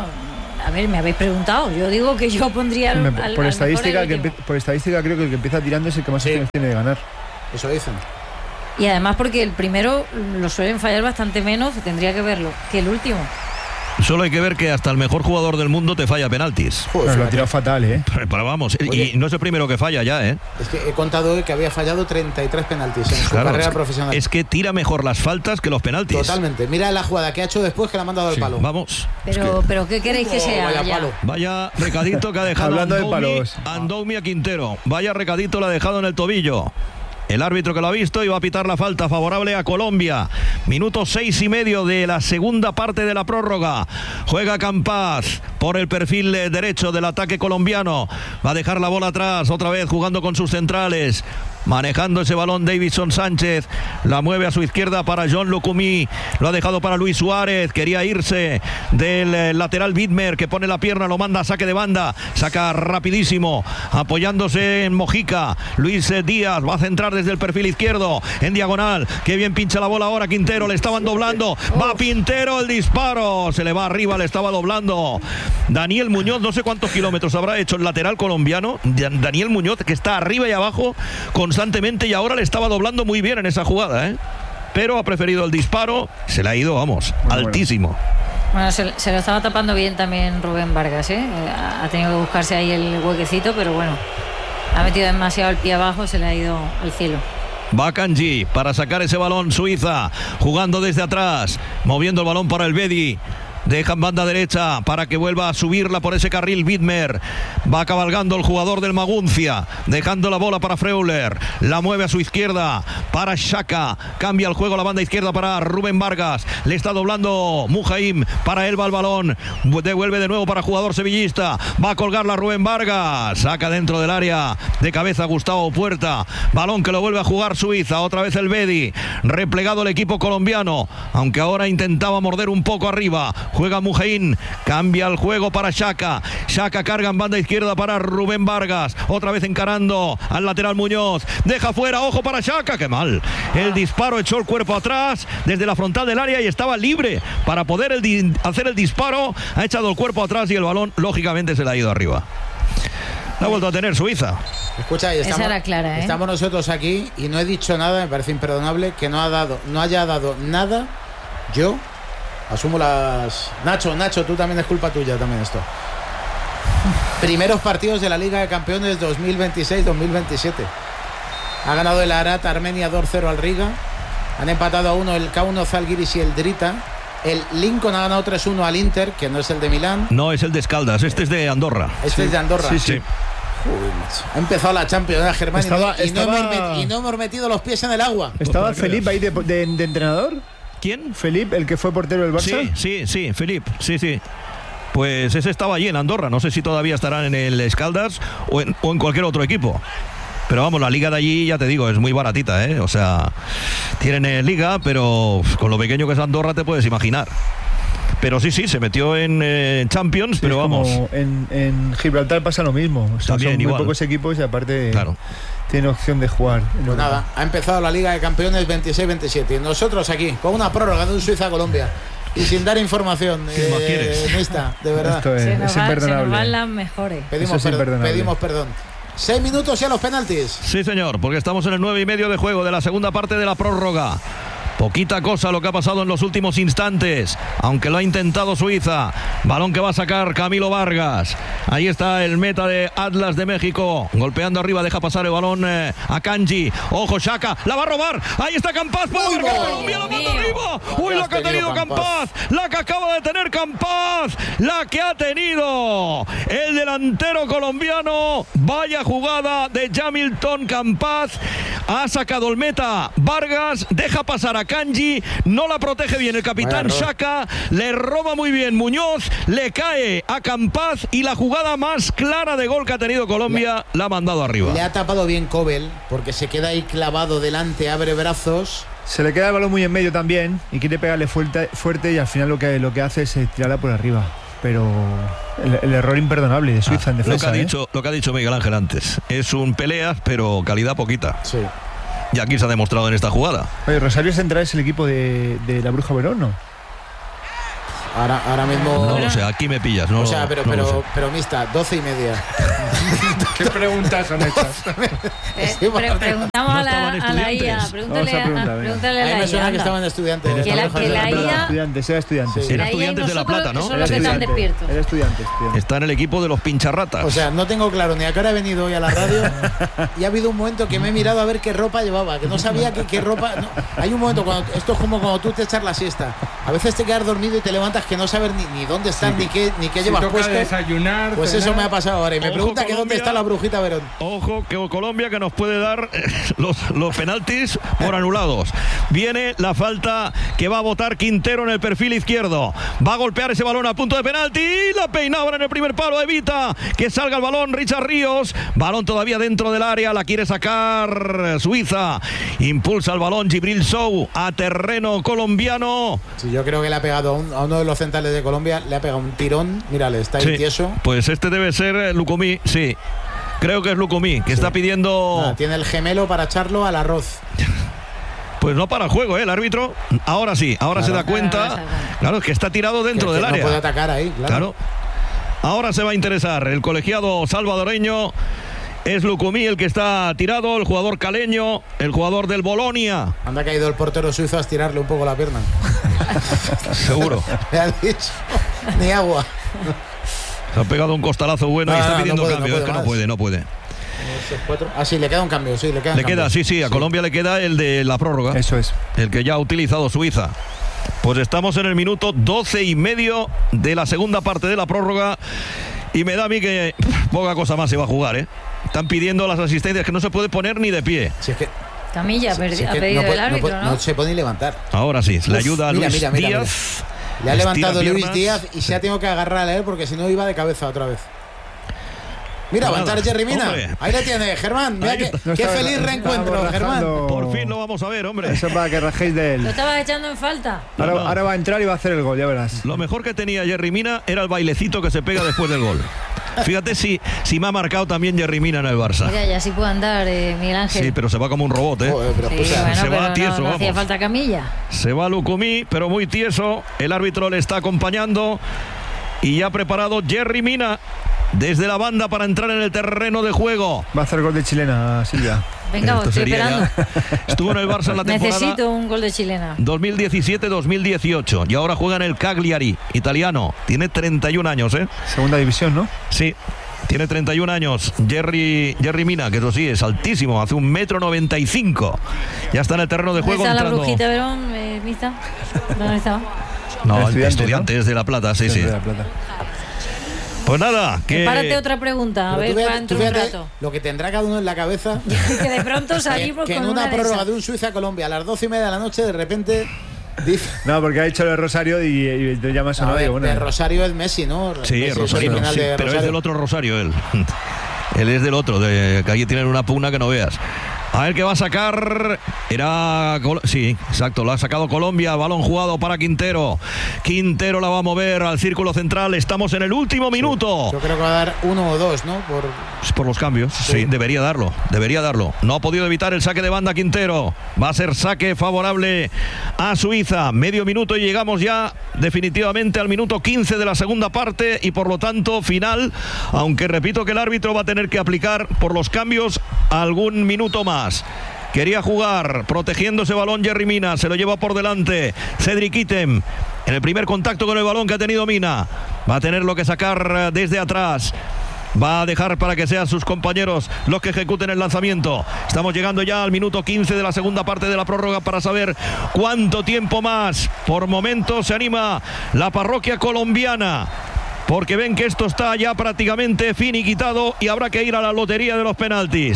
No, a ver, me habéis preguntado. Yo digo que yo pondría por estadística creo que el que empieza tirando es el que más opciones tiene de ganar. Eso dicen. Y además porque el primero lo suelen fallar bastante menos, tendría que verlo, que el último. Solo hay que ver que hasta el mejor jugador del mundo te falla penaltis. Joder, lo ha tirado fatal, Pero vamos, oye, y no es el primero que falla ya, Es que he contado hoy que había fallado 33 penaltis en su carrera profesional. Es que tira mejor las faltas que los penaltis. Totalmente. Mira la jugada que ha hecho después, que la ha mandado al palo. Vamos. Pero ¿qué queréis que sea? Vaya recadito que ha dejado Andoumi a Quintero. Vaya recadito lo ha dejado en el tobillo. El árbitro que lo ha visto y va a pitar la falta favorable a Colombia. Minuto 6:30 de la segunda parte de la prórroga. Juega Campaz por el perfil derecho del ataque colombiano. Va a dejar la bola atrás, otra vez jugando con sus centrales. Manejando ese balón Davidson Sánchez. La mueve a su izquierda para John Lucumí. Lo ha dejado para Luis Suárez. Quería irse del lateral Widmer, que pone la pierna, lo manda a saque de banda. Saca rapidísimo, apoyándose en Mojica. Luis Díaz va a centrar desde el perfil izquierdo, en diagonal. Qué bien pincha la bola ahora Quintero. Le estaban doblando. Va Quintero, el disparo. Se le va arriba, le estaba doblando Daniel Muñoz. No sé cuántos kilómetros habrá hecho el lateral colombiano. Daniel Muñoz, que está arriba y abajo constantemente, y ahora le estaba doblando muy bien en esa jugada, pero ha preferido el disparo. Se le ha ido, vamos, altísimo. Bueno, se lo estaba tapando bien también Rubén Vargas, ha tenido que buscarse ahí el huequecito, pero bueno, ha metido demasiado el pie abajo, se le ha ido al cielo. Va Kanji para sacar ese balón. Suiza jugando desde atrás, moviendo el balón para el Bedi. Deja en banda derecha para que vuelva a subirla por ese carril Widmer. Va cabalgando el jugador del Maguncia, dejando la bola para Freuler. La mueve a su izquierda para Xhaka. Cambia el juego a la banda izquierda para Rubén Vargas. Le está doblando Mujaim. Para él va el balón. Devuelve de nuevo para jugador sevillista. Va a colgarla Rubén Vargas. Saca dentro del área de cabeza Gustavo Puerta. Balón que lo vuelve a jugar Suiza. Otra vez el Bedi. Replegado el equipo colombiano, aunque ahora intentaba morder un poco arriba. Juega Mujaín, cambia el juego para Xhaka. Xhaka carga en banda izquierda para Rubén Vargas. Otra vez encarando al lateral Muñoz. Deja fuera, ojo para Xhaka, qué mal. El disparo, echó el cuerpo atrás desde la frontal del área y estaba libre para poder hacer el disparo. Ha echado el cuerpo atrás y el balón, lógicamente, se le ha ido arriba. La ha vuelto a tener Suiza. Escucha, y esa era clara, estamos nosotros aquí y no he dicho nada, me parece imperdonable que no haya dado nada. Yo asumo las... Nacho, tú también es culpa tuya también esto. Primeros partidos de la Liga de Campeones 2026-2027. Ha ganado el Arat Armenia 2-0 al Riga. Han empatado a 1 el Kauno Zalgiris y el Drita. El Lincoln ha ganado 3-1 al Inter, que no es el de Milán. No, es el de Escaldas, este es de Andorra. Este es de Andorra. Sí. Ha empezado la Champions, Germán, y no hemos metido los pies en el agua. ¿Estaba Felipe ahí de entrenador? ¿Quién? Felipe, el que fue portero del Barça. Sí, Felipe, sí. Pues ese estaba allí en Andorra. No sé si todavía estarán en el Escaldas o en cualquier otro equipo. Pero vamos, la liga de allí, ya te digo, es muy baratita, O sea, tienen liga, pero con lo pequeño que es Andorra te puedes imaginar. Pero sí, se metió en Champions, pero vamos. En Gibraltar pasa lo mismo. O sea, también son muy igual. Pocos equipos y aparte claro, tiene opción de jugar. Pues nada, ha empezado la Liga de Campeones 26-27. Y nosotros aquí, con una prórroga de un Suiza-Colombia. Y sin dar información. ¿Qué más quieres? Mixta, de verdad. Esto es imperdonable. Se nos van las mejores. Pedimos perdón. 6 minutos y a los penaltis. Sí, señor, porque estamos en el 9:30 de juego de la segunda parte de la prórroga. Poquita cosa lo que ha pasado en los últimos instantes, aunque lo ha intentado Suiza. Balón que va a sacar Camilo Vargas. Ahí está el meta de Atlas de México, golpeando arriba, deja pasar el balón a Kanji. Ojo, Xhaka, la va a robar. Ahí está Campaz, Colombia la manda arriba. Uy, la que ha tenido Campaz, la que acaba de tener Campaz, la que ha tenido el delantero colombiano. Vaya jugada de Jamilton Campaz. Ha sacado el meta Vargas, deja pasar a Kanji, no la protege bien el capitán Xhaka, le roba muy bien Muñoz, le cae a Campaz y la jugada más clara de gol que ha tenido Colombia la ha mandado arriba. Le ha tapado bien Kobel porque se queda ahí clavado delante, abre brazos. Se le queda el balón muy en medio también y quiere pegarle fuerte y al final lo que hace es tirarla por arriba. Pero el error imperdonable de Suiza en defensa. Lo que ha dicho Miguel Ángel antes. Es un peleas, pero calidad poquita. Sí. Y aquí se ha demostrado en esta jugada. Oye, Rosario Central es el equipo de la Bruja Verón, ¿no? Ahora mismo. No lo sé, aquí me pillas. No, o sea, no pero mixta, 12:30. ¿Qué preguntas son estas? Preguntamos a la IA. Pregúntale a la IA. Me suena que estaban estudiantes. Que la IA. Estudiantes Era Estudiantes de La Plata, ¿no? Son los que están despiertos. Era estudiantes. Está en el equipo de los pincharratas. O sea, no tengo claro ni a qué hora he venido hoy a la radio. Y ha habido un momento que me he mirado a ver qué ropa llevaba, que no sabía qué ropa. No. Hay un momento esto es como cuando tú te echas la siesta. A veces te quedas dormido y te levantas que no sabes ni dónde estás, ni qué llevas puesto. Desayunar, pues cenar. eso me ha pasado ahora. Y me pregunta que dónde está la Brujita Verón. Ojo, que Colombia que nos puede dar los penaltis por anulados. Viene la falta que va a botar Quintero en el perfil izquierdo. Va a golpear ese balón a punto de penalti. Y la peinaba en el primer palo. Evita que salga el balón Richard Ríos. Balón todavía dentro del área. La quiere sacar Suiza. Impulsa el balón Djibril Sow a terreno colombiano. Sí, yo creo que le ha pegado a uno de los centrales de Colombia. Le ha pegado un tirón. Mírale, está ahí tieso. Pues este debe ser Lucumí, sí. Creo que es Lucumí, que está pidiendo. Tiene el gemelo para echarlo al arroz. Pues no para el juego, el árbitro. Ahora sí, ahora se da cuenta. Claro, es que está tirado dentro del área. No puede atacar ahí, claro. Ahora se va a interesar. El colegiado salvadoreño es Lucumí el que está tirado, el jugador caleño, el jugador del Bolonia. Anda que ha ido el portero suizo a estirarle un poco la pierna. Seguro. Le ha dicho, ni agua. Se ha pegado un costalazo bueno y está pidiendo cambio. Es que no puede. Ah, sí, le queda un cambio. Sí, le queda, a Colombia le queda el de la prórroga. Eso es. El que ya ha utilizado Suiza. Pues estamos en el minuto 12:30 de la segunda parte de la prórroga. Y me da a mí que poca cosa más se va a jugar, ¿eh? Están pidiendo las asistencias que no se puede poner ni de pie. Si es que Camilla ha pedido el árbitro, ¿no? No se puede ni levantar. Ahora sí, le ayuda a Luis Díaz. Le ha levantado Luis Díaz y se ha tenido que agarrar a él porque si no iba de cabeza otra vez. Mira, va a entrar Jerry Mina. Hombre. Ahí le tiene, Germán. Mira qué feliz reencuentro, Germán. Por fin lo vamos a ver, hombre. Eso para que rajéis de él. Lo estabas echando en falta. Ahora va a entrar y va a hacer el gol, ya verás. Lo mejor que tenía Jerry Mina era el bailecito que se pega después del gol. Fíjate si me ha marcado también Jerry Mina en el Barça. Mira, ya sí puede andar, Miguel Ángel. Sí, pero se va como un robot, ¿eh? Se va tieso, no hacía falta Camilla. Se va Lucumí, pero muy tieso. El árbitro le está acompañando. Y ya ha preparado Jerry Mina desde la banda para entrar en el terreno de juego. Va a hacer gol de chilena, Silvia. Venga, estoy esperando. Estuvo en el Barça en la temporada. Necesito un gol de chilena. 2017-2018. Y ahora juega en el Cagliari, italiano. Tiene 31 años, ¿eh? Segunda división, ¿no? Sí. Tiene 31 años, Jerry Mina, que eso sí, es altísimo, hace 1,95 m. Ya está en el terreno de juego. ¿Dónde está entrando. La Brujita Verón, Mista? ¿Dónde estaba? No, Estudiantes de La Plata, sí. De La Plata. Pues nada, que... Párate otra pregunta, a ver cuánto un rato. Lo que tendrá cada uno en la cabeza. Que de pronto salimos que en una prórroga de un Suiza-Colombia a las 12:30 de la noche, de repente... No, porque ha dicho el Rosario y te llamas a nadie. El Rosario es Messi, ¿no? Sí, el Rosario, sí, pero es del otro Rosario él. Él es del otro, que allí tienen una pugna que no veas. A ver qué va a sacar. Sí, exacto, lo ha sacado Colombia. Balón jugado para Quintero. Quintero la va a mover al círculo central. Estamos en el último minuto. Yo creo que va a dar 1 o 2, ¿no? Por los cambios, sí, debería darlo. No ha podido evitar el saque de banda Quintero. Va a ser saque favorable a Suiza. Medio minuto y llegamos ya definitivamente al minuto 15 de la segunda parte y por lo tanto final. Aunque repito que el árbitro va a tener que aplicar por los cambios algún minuto más. Quería jugar protegiendo ese balón Jerry Mina, se lo lleva por delante Cedric Item en el primer contacto con el balón que ha tenido Mina. Va a tenerlo que sacar desde atrás. Va a dejar para que sean sus compañeros los que ejecuten el lanzamiento. Estamos llegando ya al minuto 15 de la segunda parte de la prórroga para saber cuánto tiempo más. Por momentos se anima la parroquia colombiana, porque ven que esto está ya prácticamente finiquitado y habrá que ir a la lotería de los penaltis.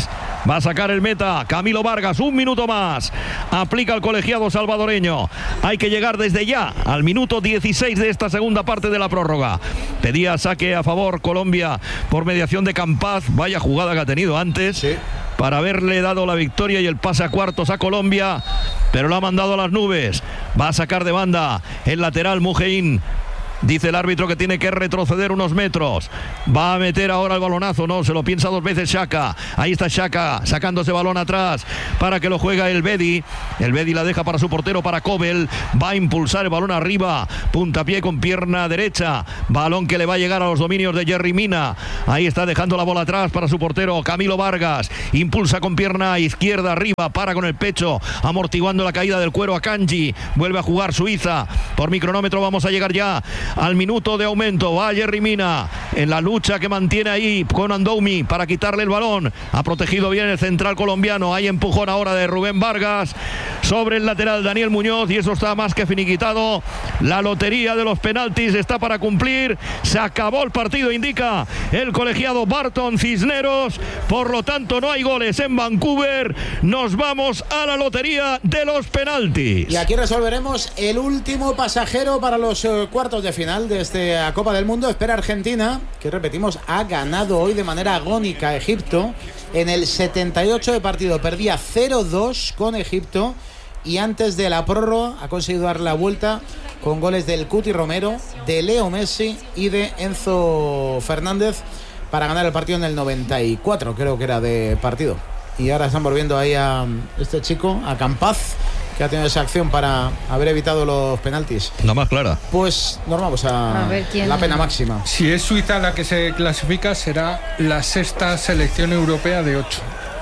Va a sacar el meta Camilo Vargas. 1 minuto más. Aplica el colegiado salvadoreño. Hay que llegar desde ya al minuto 16 de esta segunda parte de la prórroga. Pedía saque a favor Colombia por mediación de Campaz. Vaya jugada que ha tenido antes. Sí. Para haberle dado la victoria y el pase a cuartos a Colombia, pero lo ha mandado a las nubes. Va a sacar de banda el lateral Mujeín. Dice el árbitro que tiene que retroceder unos metros. Va a meter ahora el balonazo, no, se lo piensa 2 veces Xhaka. Ahí está Xhaka sacándose balón atrás para que lo juega el Bedi. El Bedi la deja para su portero, para Kobel. Va a impulsar el balón arriba, puntapié con pierna derecha. Balón que le va a llegar a los dominios de Yerry Mina. Ahí está dejando la bola atrás para su portero Camilo Vargas. Impulsa con pierna izquierda arriba, para con el pecho, amortiguando la caída del cuero a Kanji. Vuelve a jugar Suiza. Por micronómetro vamos a llegar ya al minuto de aumento. Va Yerry Mina en la lucha que mantiene ahí con Andoumi para quitarle el balón. Ha protegido bien el central colombiano. Hay empujón ahora de Rubén Vargas sobre el lateral Daniel Muñoz, y eso está más que finiquitado. La lotería de los penaltis está para cumplir. Se acabó el partido, indica el colegiado Barton Cisneros. Por lo tanto, no hay goles en Vancouver. Nos vamos a la lotería de los penaltis. Y aquí resolveremos el último pasajero para los cuartos de final de esta Copa del Mundo. Espera Argentina, que repetimos, ha ganado hoy de manera agónica a Egipto. En el 78 de partido perdía 0-2 con Egipto, y antes de la prórroga ha conseguido dar la vuelta con goles del Cuti Romero, de Leo Messi y de Enzo Fernández para ganar el partido en el 94, creo que era de partido. Y ahora están volviendo ahí a este chico, a Campaz, que ha tenido esa acción para haber evitado los penaltis. La más clara. Pues nos vamos a ver la pena máxima. Si es Suiza la que se clasifica, será la 6ª selección europea de 8.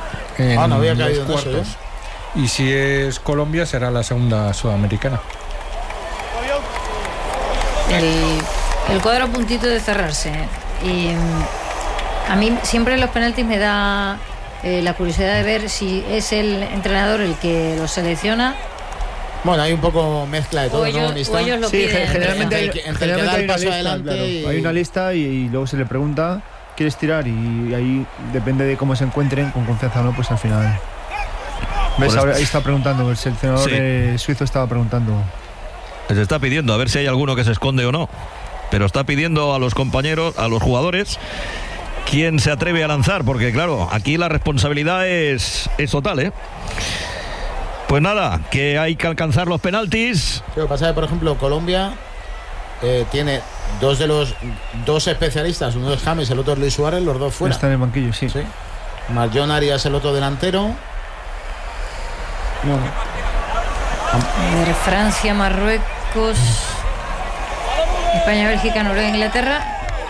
No había caído en eso, Y si es Colombia, será la 2ª sudamericana. El cuadro a puntito de cerrarse. Y a mí siempre en los penaltis me da la curiosidad de ver si es el entrenador el que los selecciona. Bueno, hay un poco mezcla de todo, ellos, ¿no? Ellos lo sí, piden. generalmente hay una lista, adelante, claro. y... Hay una lista y luego se le pregunta, ¿quieres tirar? Y ahí depende de cómo se encuentren, con confianza o no, pues al final. ¿Ves? Ahora, ahí está preguntando, el seleccionador suizo estaba preguntando. Se está pidiendo a ver si hay alguno que se esconde o no, pero está pidiendo a los compañeros, a los jugadores, quién se atreve a lanzar, porque claro, aquí la responsabilidad es total, ¿eh? Pues nada, que hay que alcanzar los penaltis. Lo que pasa es que, por ejemplo, Colombia tiene dos especialistas, uno es James, el otro es Luis Suárez, los dos fuera. Está en el banquillo, sí. Marjon Arias, el otro delantero. Bueno. Francia, Marruecos, España, Bélgica, Noruega, Inglaterra.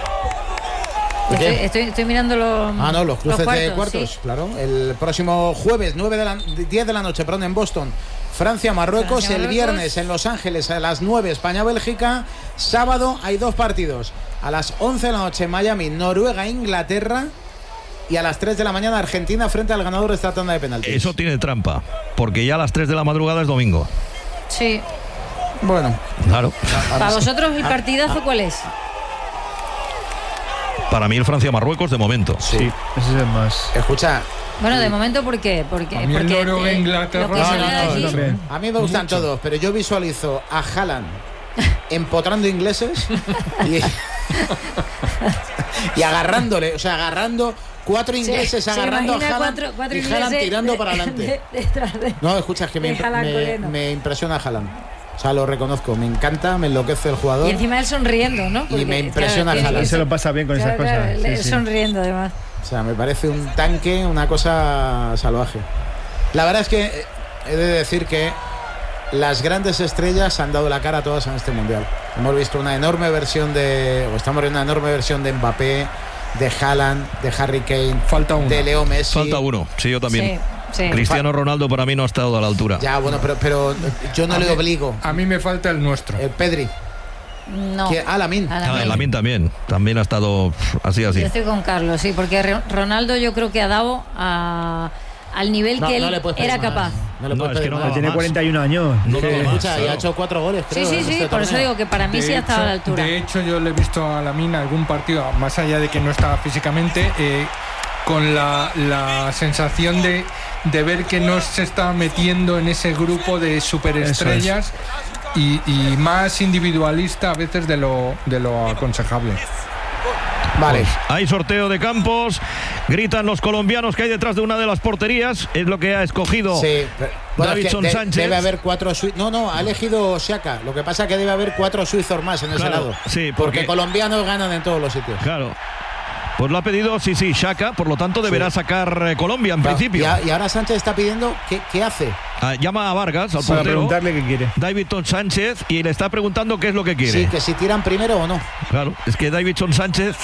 Estoy mirando los cruces cuartos, de cuartos, sí. Claro. El próximo jueves, 10 de la noche, en Boston, Francia, Marruecos. El viernes en Los Ángeles a las 9, España, Bélgica. Sábado hay 2 partidos. A las 11 de la noche en Miami, Noruega, Inglaterra. Y a las 3 de la mañana, Argentina frente al ganador de esta tanda de penaltis. Eso tiene trampa, porque ya a las 3 de la madrugada es domingo. Sí. Bueno. Claro. ¿Para vosotros el partidazo cuál es? Para mí el Francia-Marruecos de momento. Sí, ese es el más. Escucha. Bueno, de momento, ¿por qué? Porque Inglaterra. A mí me gustan todos, pero yo visualizo a Haaland empotrando ingleses y agarrándole, agarrando 4 ingleses, agarrando a Haaland y Haaland tirando para adelante. No, escucha, es que me impresiona Haaland. O sea, lo reconozco, me encanta, me enloquece el jugador. Y encima él sonriendo, ¿no? Porque, y me impresiona Haaland. Se lo pasa bien con esas cosas. Sí. Sonriendo, además. O sea, me parece un tanque, una cosa salvaje. La verdad es que he de decir que las grandes estrellas han dado la cara todas en este mundial. Hemos visto una enorme versión estamos viendo una enorme versión de Mbappé, de Haaland, de Harry Kane, de Leo Messi. Falta uno, sí, yo también. Sí. Cristiano Ronaldo para mí no ha estado a la altura. Ya, bueno, pero yo no le obligo. A mí me falta el nuestro. El Pedri. No. Lamine. Lamine también ha estado así. Yo estoy con Carlos, sí, porque Ronaldo yo creo que ha dado al nivel que él era capaz. Tiene 41 años. Escucha, y ha hecho 4 goles, creo. Sí, por eso digo que para mí sí ha estado a la altura. De hecho, yo le he visto a Lamine algún partido, más allá de que no estaba físicamente, con la sensación de ver que no se está metiendo en ese grupo de superestrellas y más individualista a veces de lo aconsejable. Vale. Pues hay sorteo de campos, gritan los colombianos que hay detrás de una de las porterías, es lo que ha escogido Davinson Sánchez. Debe haber 4 suizos. No, ha elegido Xhaka. Lo que pasa es que debe haber 4 suizos más en ese lado. Sí, porque colombianos ganan en todos los sitios. Claro. Pues lo ha pedido, Xhaka, por lo tanto deberá sacar Colombia en principio. Y ahora Sánchez está pidiendo, ¿qué hace? Llama a Vargas, al portero. Para preguntarle qué quiere. Davinson Sánchez, y le está preguntando qué es lo que quiere. Sí, que si tiran primero o no. Claro, es que Davinson Sánchez...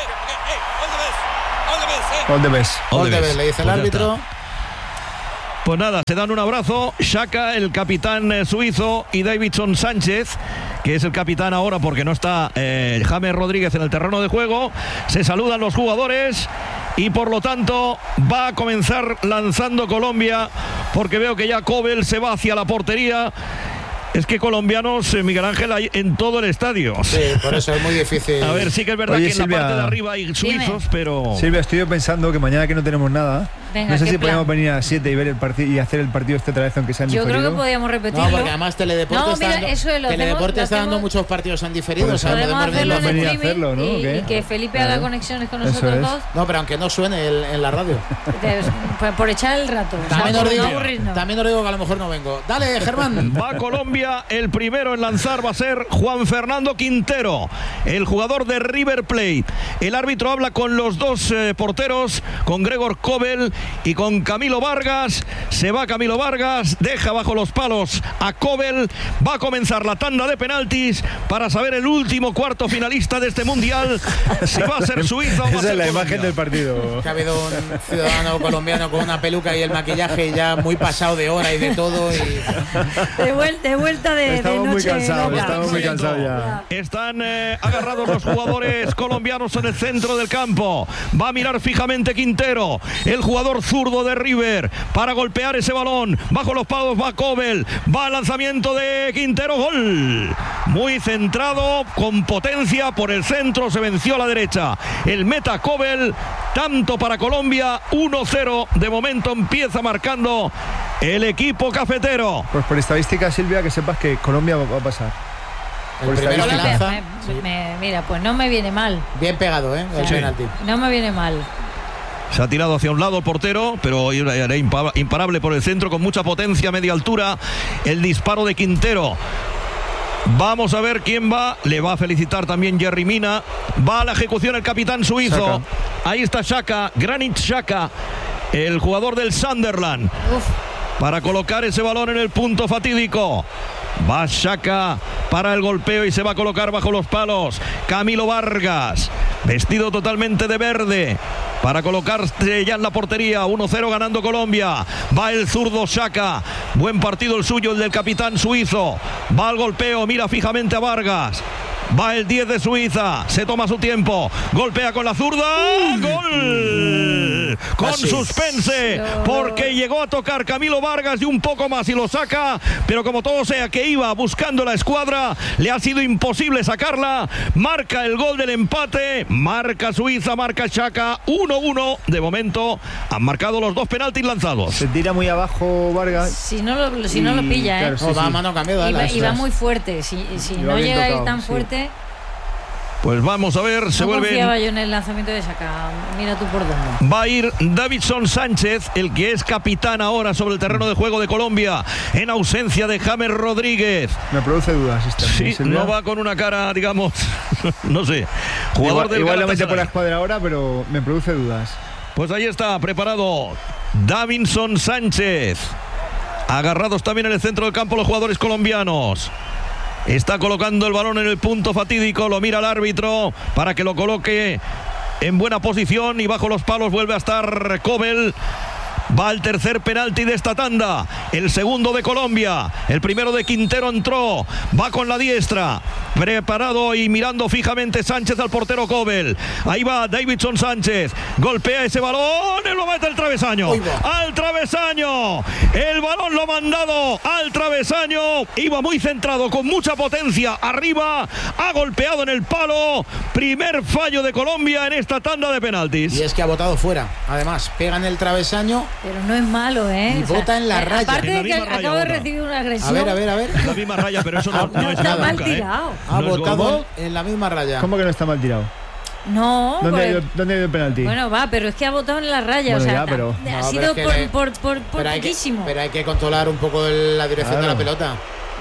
All the best, le dice el árbitro. Pues nada, se dan un abrazo. Xhaka, el capitán suizo, y Davinson Sánchez, que es el capitán ahora porque no está James Rodríguez en el terreno de juego. Se saludan los jugadores y por lo tanto va a comenzar lanzando Colombia, porque veo que ya Kobel se va hacia la portería. Es que colombianos, Miguel Ángel, hay en todo el estadio. Sí, por eso es muy difícil. A ver, sí que es verdad. Oye, que en Silvia, la parte de arriba hay suizos, pero... Silvia, estoy pensando que mañana que no tenemos nada, no sé si podemos venir a las 7 y ver el partido y hacer el partido otra vez, aunque sea en diferido. Yo creo que podíamos repetirlo. No, porque además Teledeporte está dando muchos partidos en diferido. Pues podemos hacerlo en venir a hacerlo, ¿no? Y que Felipe haga conexiones con nosotros dos. No, pero aunque no suene en la radio. Por echar el rato. También os digo que a lo mejor no vengo. Dale, Germán. Va Colombia. El primero en lanzar va a ser Juan Fernando Quintero, el jugador de River Plate. El árbitro habla con los dos porteros, con Gregor Kobel y con Camilo Vargas. Se va Camilo Vargas, deja bajo los palos a Kobel. Va a comenzar la tanda de penaltis para saber el último cuarto finalista de este mundial, si va a ser Suiza o va a ser Esa es la Colombia. imagen del partido. Que ha habido un ciudadano colombiano con una peluca y el maquillaje ya muy pasado de hora y de todo. De vuelta de Estamos muy noche cansados, loca. estamos muy cansados ya. Están agarrados los jugadores colombianos en el centro del campo. Va a mirar fijamente Quintero, el jugador zurdo de River, para golpear ese balón. Bajo los palos va Kobel. Va al lanzamiento de Quintero. Gol. Muy centrado, con potencia por el centro. Se venció a la derecha el meta Kobel. Tanto para Colombia, 1-0. De momento empieza marcando el equipo cafetero. Pues por estadística, Silvia, que sepas que Colombia va a pasar. El primero que lanza. Mira, pues no me viene mal. Bien pegado, el penalti. No me viene mal. Se ha tirado hacia un lado el portero, pero era imparable por el centro, con mucha potencia, media altura. El disparo de Quintero. Vamos a ver quién va. Le va a felicitar también Yerry Mina. Va a la ejecución el capitán suizo. Xhaka. Ahí está Xhaka, Granit Xhaka, el jugador del Sunderland. Para colocar ese balón en el punto fatídico. Va Xhaka para el golpeo y se va a colocar bajo los palos. Camilo Vargas, vestido totalmente de verde, para colocarse ya en la portería. 1-0 ganando Colombia. Va el zurdo Xhaka. Buen partido el suyo, el del capitán suizo. Va al golpeo, mira fijamente a Vargas. Va el 10 de Suiza, se toma su tiempo, golpea con la zurda, gol con suspense, porque llegó a tocar Camilo Vargas y un poco más y lo saca, pero como todo sea que iba buscando la escuadra, le ha sido imposible sacarla. Marca el gol del empate, marca Suiza, marca Xhaka. 1-1, de momento han marcado los dos penaltis lanzados. Se tira muy abajo Vargas. Si no lo pilla, claro, sí, va a mano cambiada. Y va muy fuerte, si no llega a ir tan fuerte. Pues vamos a ver, se vuelve. Confiaba yo en el lanzamiento de Xhaka. Mira tú por dónde. Va a ir Davinson Sánchez, el que es capitán ahora sobre el terreno de juego de Colombia, en ausencia de James Rodríguez. Me produce dudas esta. Sí, no va con una cara, digamos, no sé. Jugador del igual lo mete por la escuadra ahora, pero me produce dudas. Pues ahí está, preparado Davinson Sánchez. Agarrados también en el centro del campo los jugadores colombianos. Está colocando el balón en el punto fatídico, lo mira el árbitro para que lo coloque en buena posición y bajo los palos vuelve a estar Kobel Va el tercer penalti de esta tanda, el segundo de Colombia, el primero de Quintero entró, va con la diestra, preparado y mirando fijamente Sánchez al portero Kobel. Ahí va Davinson Sánchez, golpea ese balón y lo mete al travesaño. Al travesaño, el balón lo ha mandado al travesaño, iba muy centrado, con mucha potencia arriba, ha golpeado en el palo. Primer fallo de Colombia en esta tanda de penaltis. Y es que ha botado fuera, además, pega en el travesaño. Pero no es malo, ¿eh? Y bota en la raya. Aparte En la de que misma raya acabo de bota. recibir una agresión. A ver. La misma raya, pero eso no es está nada mal nunca, tirado. Ha No es botado gol. en la misma raya. ¿Cómo que no está mal tirado? No, ¿Dónde ha pues- ido el penalti? Bueno, va, pero es que ha botado en la raya. Bueno, o sea, ya, pero- ha No, sido pero es que por pero hay que- poquísimo. pero hay que controlar un poco la dirección de la Claro. pelota.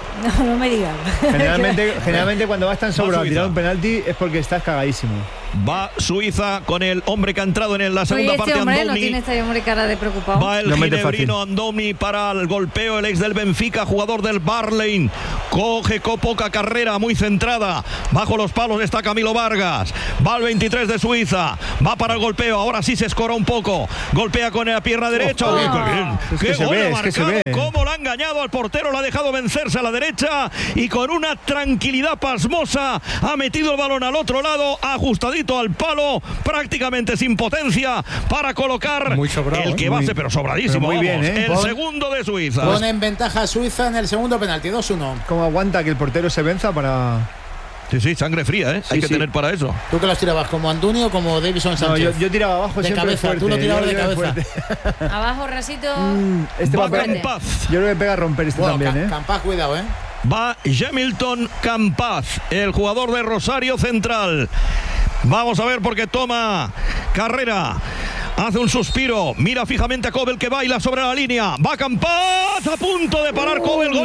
No me digas. Generalmente cuando vas tan sobrado a Suiza. tirar un penalti es porque estás cagadísimo. Va Suiza con el hombre que ha entrado en la segunda Oye, parte, este hombre no Andoni. tiene este hombre cara de preocupado. Va el No mete ginebrino fácil. Andoni para el golpeo, el ex del Benfica, jugador del Barley. Coge con poca carrera, muy centrada. Bajo los palos está Camilo Vargas. Va el 23 de Suiza. Va para el golpeo. Ahora sí se escora un poco. Golpea con la pierna derecha. Uy, qué bien. Es que Qué se gol ve, ha es que se marcado. ve. Cómo lo ha engañado al portero. Lo ha dejado vencerse a la derecha. Y con una tranquilidad pasmosa ha metido el balón al otro lado, ajustadito al palo, prácticamente sin potencia, para colocar Muy sobrado, el que va a ser, pero sobradísimo. pero muy bien, vamos, ¿eh? el Pon- segundo de Suiza. Pone en ventaja Suiza en el segundo penalti, 2-1. ¿Cómo aguanta que el portero se venza para...? Sí, sangre fría, ¿eh? Hay que sí. tener para eso. ¿Tú que los tirabas como Anduni o como Davinson No, Sánchez? yo tiraba abajo De siempre cabeza, fuerte. tú lo tirabas yo de tiraba cabeza. fuerte. Abajo, Rasito. Este Va va a pegar- Campaz. Yo creo que pega a romper este Bueno, también, ¿eh? Campaz, cuidado, ¿eh? Va Jamilton Campaz, el jugador de Rosario Central. Vamos a ver porque toma carrera. Hace un suspiro, mira fijamente a Kobel que baila sobre la línea. Va Campaz, a punto de parar Kobel.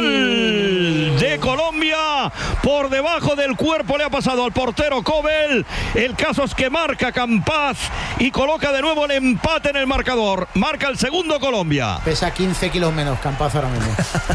Gol de Colombia. Por debajo del cuerpo le ha pasado al portero Kobel. El caso es que marca Campaz y coloca de nuevo el empate en el marcador. Marca el segundo Colombia. Pesa 15 kilos menos Campaz ahora mismo.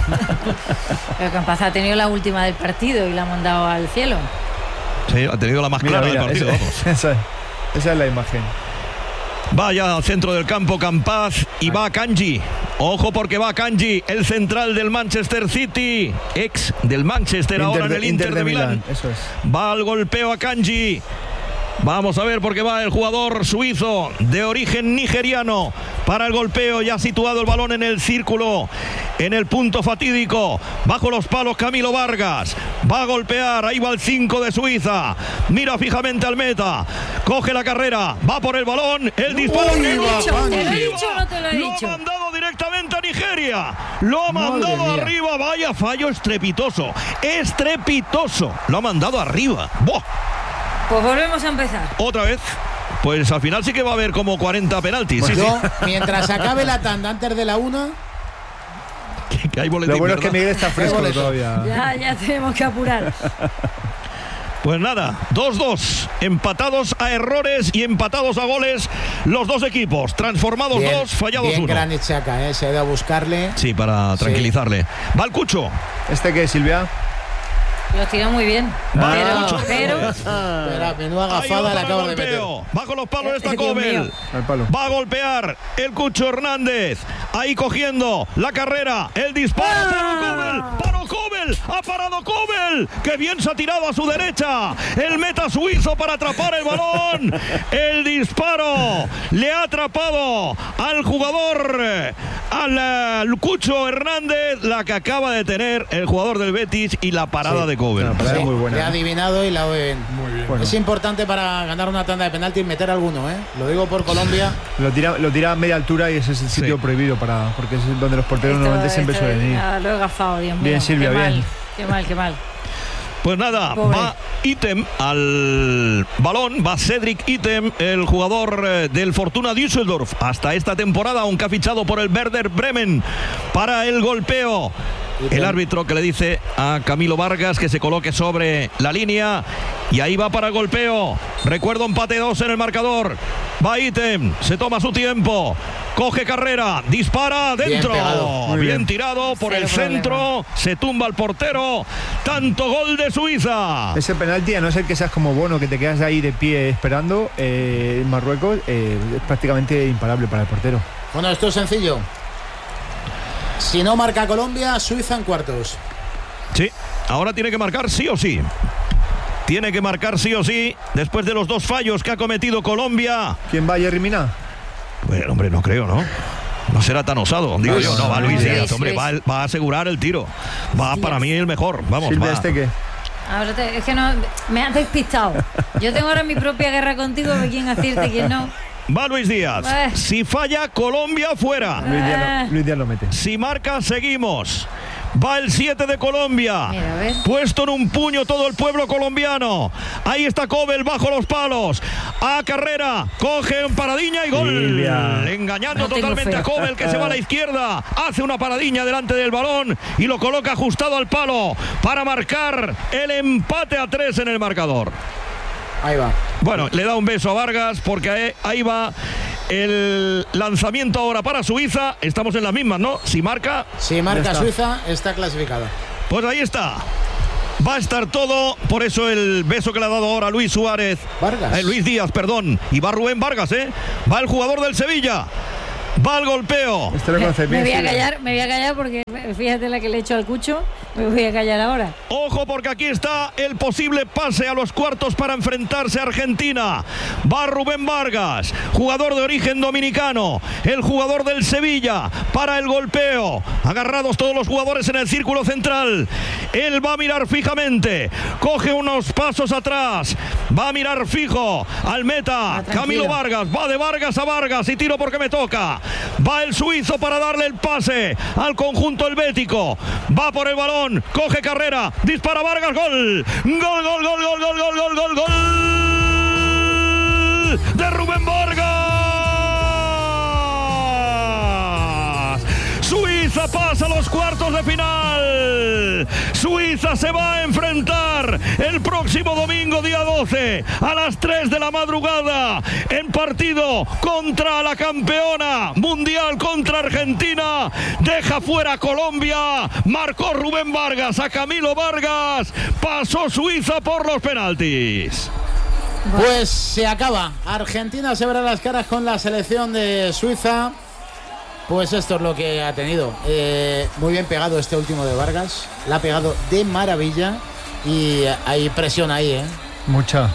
Pero Campaz ha tenido la última del partido y la ha mandado al cielo. Sí, ha tenido la más Mira, clara mira, del partido. esa es la imagen. Vaya al centro del campo Campaz y va Kanji. Ojo porque va Kanji, el central del Manchester City, ex del Manchester, ahora en el Inter de Milán. Eso es. Va al golpeo a Kanji. Vamos a ver porque va el jugador suizo de origen nigeriano para el golpeo. Ya ha situado el balón en el círculo, en el punto fatídico. Bajo los palos Camilo Vargas. Va a golpear. Ahí va el 5 de Suiza. Mira fijamente al meta. Coge la carrera. Va por el balón. El disparo. Te lo he que va, dicho, te lo he arriba. dicho o no te lo he dicho. Lo ha mandado directamente a Nigeria. Lo ha Madre mandado mía. arriba. Vaya fallo estrepitoso. Estrepitoso. Lo ha mandado arriba. ¡Buah! Pues volvemos a empezar. Otra vez. Pues al final sí que va a haber como 40 penaltis. Sí, Yo, mientras acabe la tanda antes de la 1, sí. Que hay boletín, Lo bueno es que ¿verdad? Miguel está fresco boleto. todavía. Ya tenemos que apurar. Pues nada, 2-2. Empatados a errores y empatados a goles los dos equipos. Transformados bien, dos, fallados bien uno. Granit Xhaka, se ha ido a buscarle. Sí, para tranquilizarle. Va el Cucho. ¿Este qué, Silvia? Los tira muy bien. Pero Espera, menuda Ahí va gafada para le el acabo de meter. golpeo. Bajo los palos está Dios Kobel. mío. Al palo. Va a golpear el Cucho Hernández. Ahí cogiendo la carrera. El disparo. Paró Kobel. Paró Kobel. Ha parado Kobel. Que bien se ha tirado a su derecha. El meta suizo para atrapar el balón. El disparo le ha atrapado al jugador, al Cucho Hernández. La que acaba de tener el jugador del Betis y la parada de Kobel. La parada Sí, muy buena. le ha adivinado y la ven. Muy bien. Bueno. Es importante para ganar una tanda de penaltis meter alguno, ¿eh? Lo digo por Colombia. Lo tira a media altura y ese es el sitio Sí. prohibido porque es donde los porteros normalmente siempre suelen ir. Lo he gafado, Dios mío. Bien, Silvia, qué bien. Mal, qué mal, qué mal. Pues nada, Pobre. va Item al balón, va Cedric Item, el jugador del Fortuna Düsseldorf, hasta esta temporada, aunque ha fichado por el Werder Bremen para el golpeo. El árbitro que le dice a Camilo Vargas que se coloque sobre la línea y ahí va para el golpeo. Recuerdo empate 2 en el marcador. Va Item, se toma su tiempo, coge carrera, dispara dentro. pegado. Muy Bien bien. tirado por Cero el centro, se tumba el portero. Tanto gol de Suiza. Ese penalti, a no ser que seas como Bono, que te quedas ahí de pie esperando, en Marruecos, es prácticamente imparable para el portero. Bueno, esto es sencillo. Si no marca Colombia, Suiza en cuartos. Sí, ahora tiene que marcar sí o sí. Tiene que marcar sí o sí después de los 2 fallos que ha cometido Colombia. ¿Quién va, Jerry Mina? Bueno, hombre, no creo, ¿no? No será tan osado, digo yo. No, va Luis Díaz, hombre, Luis. va a asegurar el tiro. Va para mí el mejor, vamos, Silvia va. Esteque. Ahora es que no, me has despistado. Yo tengo ahora mi propia guerra contigo de quién acierta y quién no. Va Luis Díaz. Si falla, Colombia fuera. Luis Díaz lo mete. Si marca, seguimos. Va el 7 de Colombia. Mira, a ver. Puesto en un puño todo el pueblo colombiano. Ahí está Cobel bajo los palos. A carrera. Coge un paradiña y gol. Silvia. Engañando No tengo totalmente fe. a Cobel, que se va a la izquierda. Hace una paradiña delante del balón y lo coloca ajustado al palo para marcar el empate a 3 en el marcador. Ahí va. Bueno, le da un beso a Vargas porque ahí va el lanzamiento ahora para Suiza. Estamos en las mismas, ¿no? Si marca, Si marca está. Suiza, está clasificada. pues ahí está. Va a estar todo, por eso el beso que le ha dado ahora Luis Suárez. Vargas. Luis Díaz, perdón. Y va Rubén Vargas, ¿eh? Va el jugador del Sevilla. Va el golpeo. Este lo conoce Me bien. voy a Silvia. callar porque fíjate la que le he hecho al Cucho. Me voy a callar ahora. Ojo porque aquí está el posible pase a los cuartos para enfrentarse a Argentina. Va Rubén Vargas, jugador de origen dominicano, el jugador del Sevilla para el golpeo. Agarrados todos los jugadores en el círculo central. Él va a mirar fijamente, coge unos pasos atrás, va a mirar fijo al meta. tranquilo. Camilo Vargas, va de Vargas a Vargas y tiro porque me toca. Va el suizo para darle el pase al conjunto helvético. Va por el balón, coge carrera, dispara Vargas, gol. Gol, gol, gol, gol, gol, gol, gol, gol, gol de Rubén Vargas. Suiza pasa a los cuartos de final. Suiza se va a enfrentar el próximo domingo, día 12, a las 3 de la madrugada, en partido contra la campeona mundial, contra Argentina. Deja fuera a Colombia. Marcó Rubén Vargas a Camilo Vargas. Pasó Suiza por los penaltis. Pues se acaba. Argentina se verá las caras con la selección de Suiza. Pues esto es lo que ha tenido. Muy bien pegado este último de Vargas. La ha pegado de maravilla. Y hay presión ahí, ¿eh? Mucha.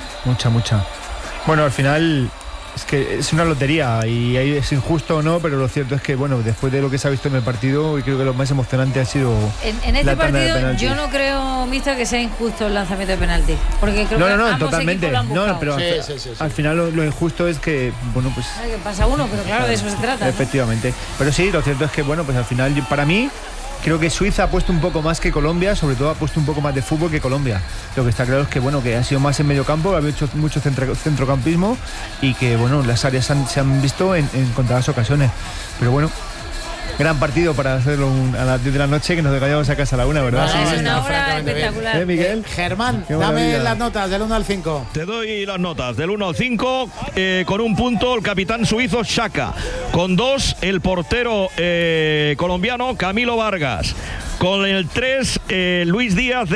Bueno, al final es que es una lotería y ahí es injusto o no, pero lo cierto es que, bueno, después de lo que se ha visto en el partido, y creo que lo más emocionante ha sido En este la tanda de partido penaltis. yo no creo, mister, que sea injusto el lanzamiento de penalti. Porque creo que No, ambos totalmente. equipos lo han No, buscado. pero Sí. al final lo injusto es que, bueno, pues Ay, que pasa uno, pero claro, de eso se trata, ¿no? efectivamente. Pero sí, lo cierto es que, bueno, pues al final, para mí, creo que Suiza ha puesto un poco más que Colombia, sobre todo ha puesto un poco más de fútbol que Colombia. Lo que está claro es que, bueno, que ha sido más en medio campo, ha hecho mucho centrocampismo y que, bueno, las áreas se han visto en contadas ocasiones. Pero bueno, gran partido para hacerlo a las 10 de la noche, que nos vayamos a casa a la 1, ¿verdad? Ah, sí, es una está hora francamente bien. espectacular. Miguel? Germán, Qué dame maravilla. las notas del 1 al 5. Te doy las notas del 1 al 5, con un punto el capitán suizo Xhaka, con 2 el portero colombiano Camilo Vargas, con el 3 Luis Díaz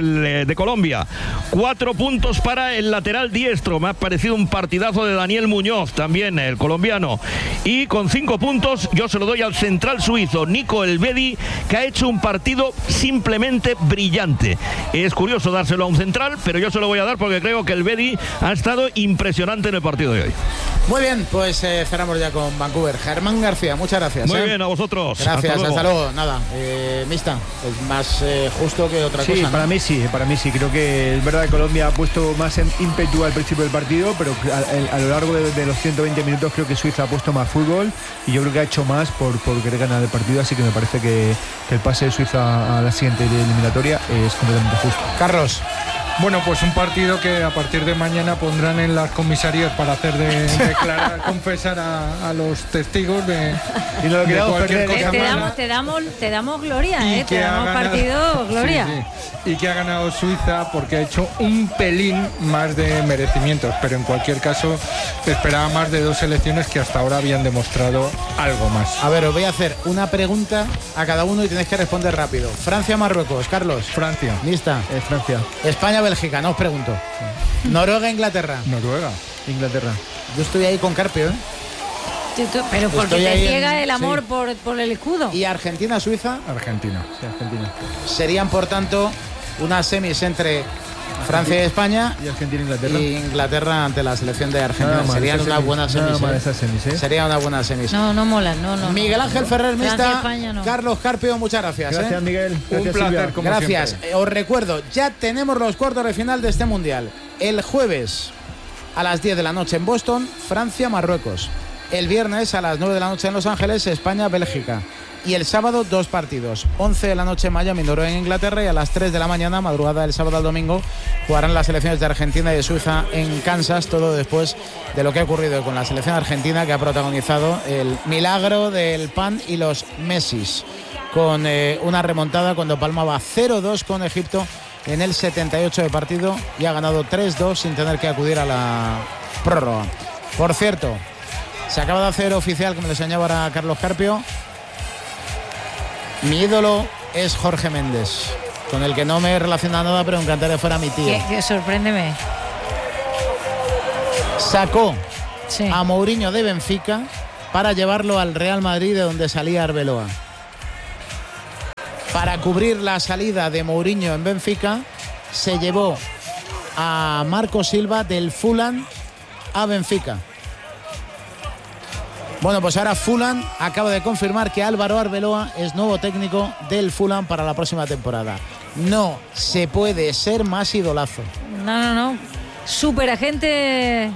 de Colombia, 4 puntos para el lateral diestro, me ha parecido un partidazo de Daniel Muñoz, también el colombiano, y con 5 puntos yo se lo doy al central suizo Nico Elvedi, que ha hecho un partido simplemente brillante. Es curioso dárselo a un central, pero yo se lo voy a dar porque creo que Elvedi ha estado impresionante en el partido de hoy. Muy bien, pues cerramos ya con Vancouver. Germán García, muchas gracias. Muy bien, a vosotros. Gracias, hasta luego. Nada, Mista, es más justo que otra Sí, cosa, ¿no? para mí sí. Creo que es verdad que Colombia ha puesto más en ímpetu al principio del partido, pero a lo largo de los 120 minutos creo que Suiza ha puesto más fútbol y yo creo que ha hecho más por querer ganar el partido, así que me parece que el pase de Suiza a la siguiente eliminatoria es completamente justo. Carlos. Bueno, pues un partido que a partir de mañana pondrán en las comisarías para hacer declarar, confesar a los testigos de, Y no lo de queramos cualquier perder, cosa Te mala. damos gloria, Y te que ha damos ganado- partido, gloria. Sí, sí. Y que ha ganado Suiza porque ha hecho un pelín más de merecimientos, pero en cualquier caso esperaba más de 2 selecciones que hasta ahora habían demostrado algo más. A ver, os voy a hacer una pregunta a cada uno y tenéis que responder rápido. Francia-Marruecos, Carlos. Francia, Lista. Francia, España-Bélgica, no os pregunto. Noruega-Inglaterra. Noruega. Inglaterra. Yo estoy ahí con Carpio, ¿eh? Pero porque Estoy te ahí ciega en- el amor sí. por el escudo. Y Argentina-Suiza Argentina. Sí, Argentina. serían, por tanto, unas semis entre Francia y España Y Argentina-Inglaterra. y Inglaterra ante la selección de Argentina. Nada mal, Serían esas unas semis. buenas semis. Nada mal ¿eh? esas semis, ¿eh? Sería una buena semis. No molan, no. Miguel Ángel Ferrer Francia, Mista, España, no. Carlos Carpio, muchas gracias. Gracias, Miguel. Un Gracias, placer, Silvia. como Gracias. siempre. Os recuerdo, ya tenemos los cuartos de final de este mundial. El jueves a las 10 de la noche en Boston, Francia-Marruecos. El viernes a las 9 de la noche en Los Ángeles, España-Bélgica. Y el sábado, 2 partidos. 11 de la noche en Miami, Noruega e Inglaterra. Y a las 3 de la mañana, madrugada del sábado al domingo, jugarán las selecciones de Argentina y de Suiza en Kansas. Todo después de lo que ha ocurrido con la selección argentina, que ha protagonizado el milagro del pan y los Messis, con una remontada cuando palmaba 0-2 con Egipto en el 78 de partido y ha ganado 3-2 sin tener que acudir a la prórroga. Por cierto, se acaba de hacer oficial, como le enseñaba ahora Carlos Carpio, mi ídolo es Jorge Méndez, con el que no me relaciona nada, pero me encantaría que fuera mi tío. Que sorpréndeme. Sacó Sí. a Mourinho de Benfica para llevarlo al Real Madrid, de donde salía Arbeloa. Para cubrir la salida de Mourinho en Benfica, se llevó a Marco Silva del Fulham a Benfica. Bueno, pues ahora Fulham acaba de confirmar que Álvaro Arbeloa es nuevo técnico del Fulham para la próxima temporada. No se puede ser más idolazo. No. Superagente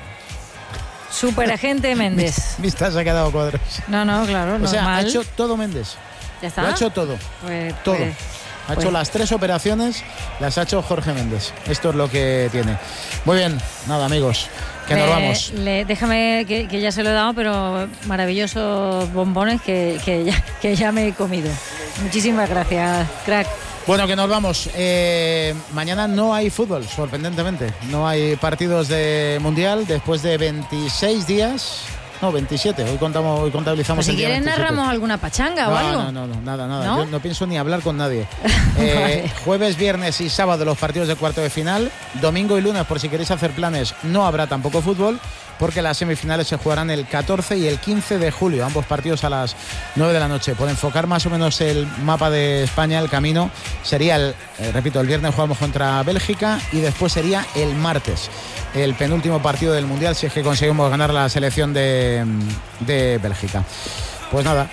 Méndez. Vista se ha quedado cuadros. No, claro, O sea, ha normal. hecho todo Méndez. ¿Ya está? Lo ha hecho todo. Pues- Todo. pues- Ha hecho las 3 operaciones, las ha hecho Jorge Méndez. Esto es lo que tiene. Muy bien, nada, amigos, que nos vamos. Déjame que ya se lo he dado, pero maravillosos bombones que ya me he comido. Muchísimas gracias, crack. Bueno, que nos vamos. Mañana no hay fútbol, sorprendentemente. No hay partidos de Mundial después de 26 días. No, 27. Hoy contabilizamos Pues si el día quieres 27. narramos alguna pachanga o algo. No, nada. ¿No? Yo no pienso ni hablar con nadie. Vale. Jueves, viernes y sábado los partidos de cuarto de final. Domingo y lunes, por si queréis hacer planes, no habrá tampoco fútbol, porque las semifinales se jugarán el 14 y el 15 de julio. Ambos partidos a las 9 de la noche. Por enfocar más o menos el mapa de España, el camino sería el viernes jugamos contra Bélgica y después sería el martes el penúltimo partido del Mundial, si es que conseguimos ganar la selección de Bélgica. Pues nada.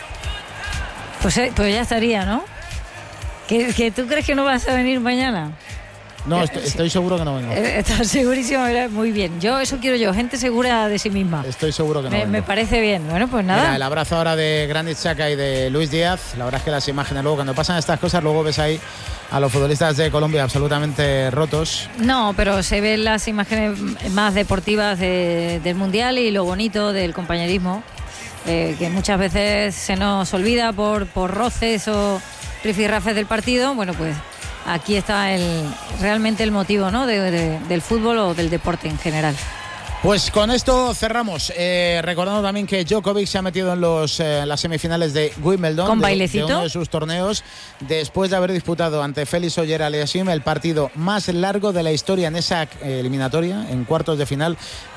Pues ya estaría, ¿no? ¿Que tú crees que no vas a venir mañana? No, estoy seguro que no vengo. Estás segurísimo, muy bien. Eso quiero yo, gente segura de sí misma. Estoy seguro que no vengo. Me parece bien. Bueno, pues nada. Mira, el abrazo ahora de Granit Xhaka y de Luis Díaz. La verdad es que las imágenes luego, cuando pasan estas cosas, luego ves ahí a los futbolistas de Colombia absolutamente rotos. No, pero se ven las imágenes más deportivas del Mundial y lo bonito del compañerismo, que muchas veces se nos olvida por roces o rifirrafes del partido. Bueno, pues aquí está realmente el motivo, ¿no? del fútbol o del deporte en general. Pues con esto cerramos. Recordando también que Djokovic se ha metido en las semifinales de Wimbledon. ¿Con de bailecito? uno de sus torneos, después de haber disputado ante Félix Auger-Aliassime el partido más largo de la historia en esa eliminatoria, en cuartos de final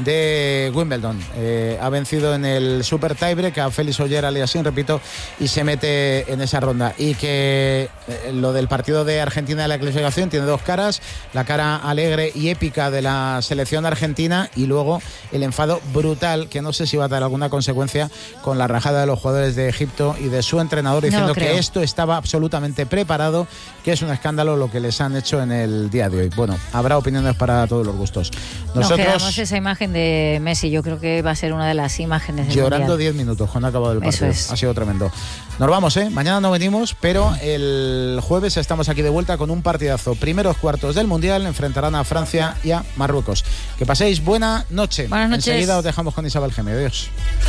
de Wimbledon. Ha vencido en el Super Tiebreak a Félix Auger-Aliassime, repito, y se mete en esa ronda. Y que lo del partido de Argentina de la clasificación tiene dos caras: la cara alegre y épica de la selección argentina, y luego el enfado brutal, que no sé si va a dar alguna consecuencia, con la rajada de los jugadores de Egipto y de su entrenador, diciendo que esto estaba absolutamente preparado, que es un escándalo lo que les han hecho en el día de hoy. Bueno, habrá opiniones para todos los gustos. Nos quedamos esa imagen de Messi, yo creo que va a ser una de las imágenes del llorando Mundial. 10 minutos cuando ha acabado el partido. Eso es. Ha sido tremendo. Nos vamos, mañana no venimos, pero el jueves estamos aquí de vuelta con un partidazo. Primeros cuartos del Mundial, enfrentarán a Francia y a Marruecos. Que paséis buena noche. Buenas noches. Enseguida os dejamos con Isabel Gemio. Adiós.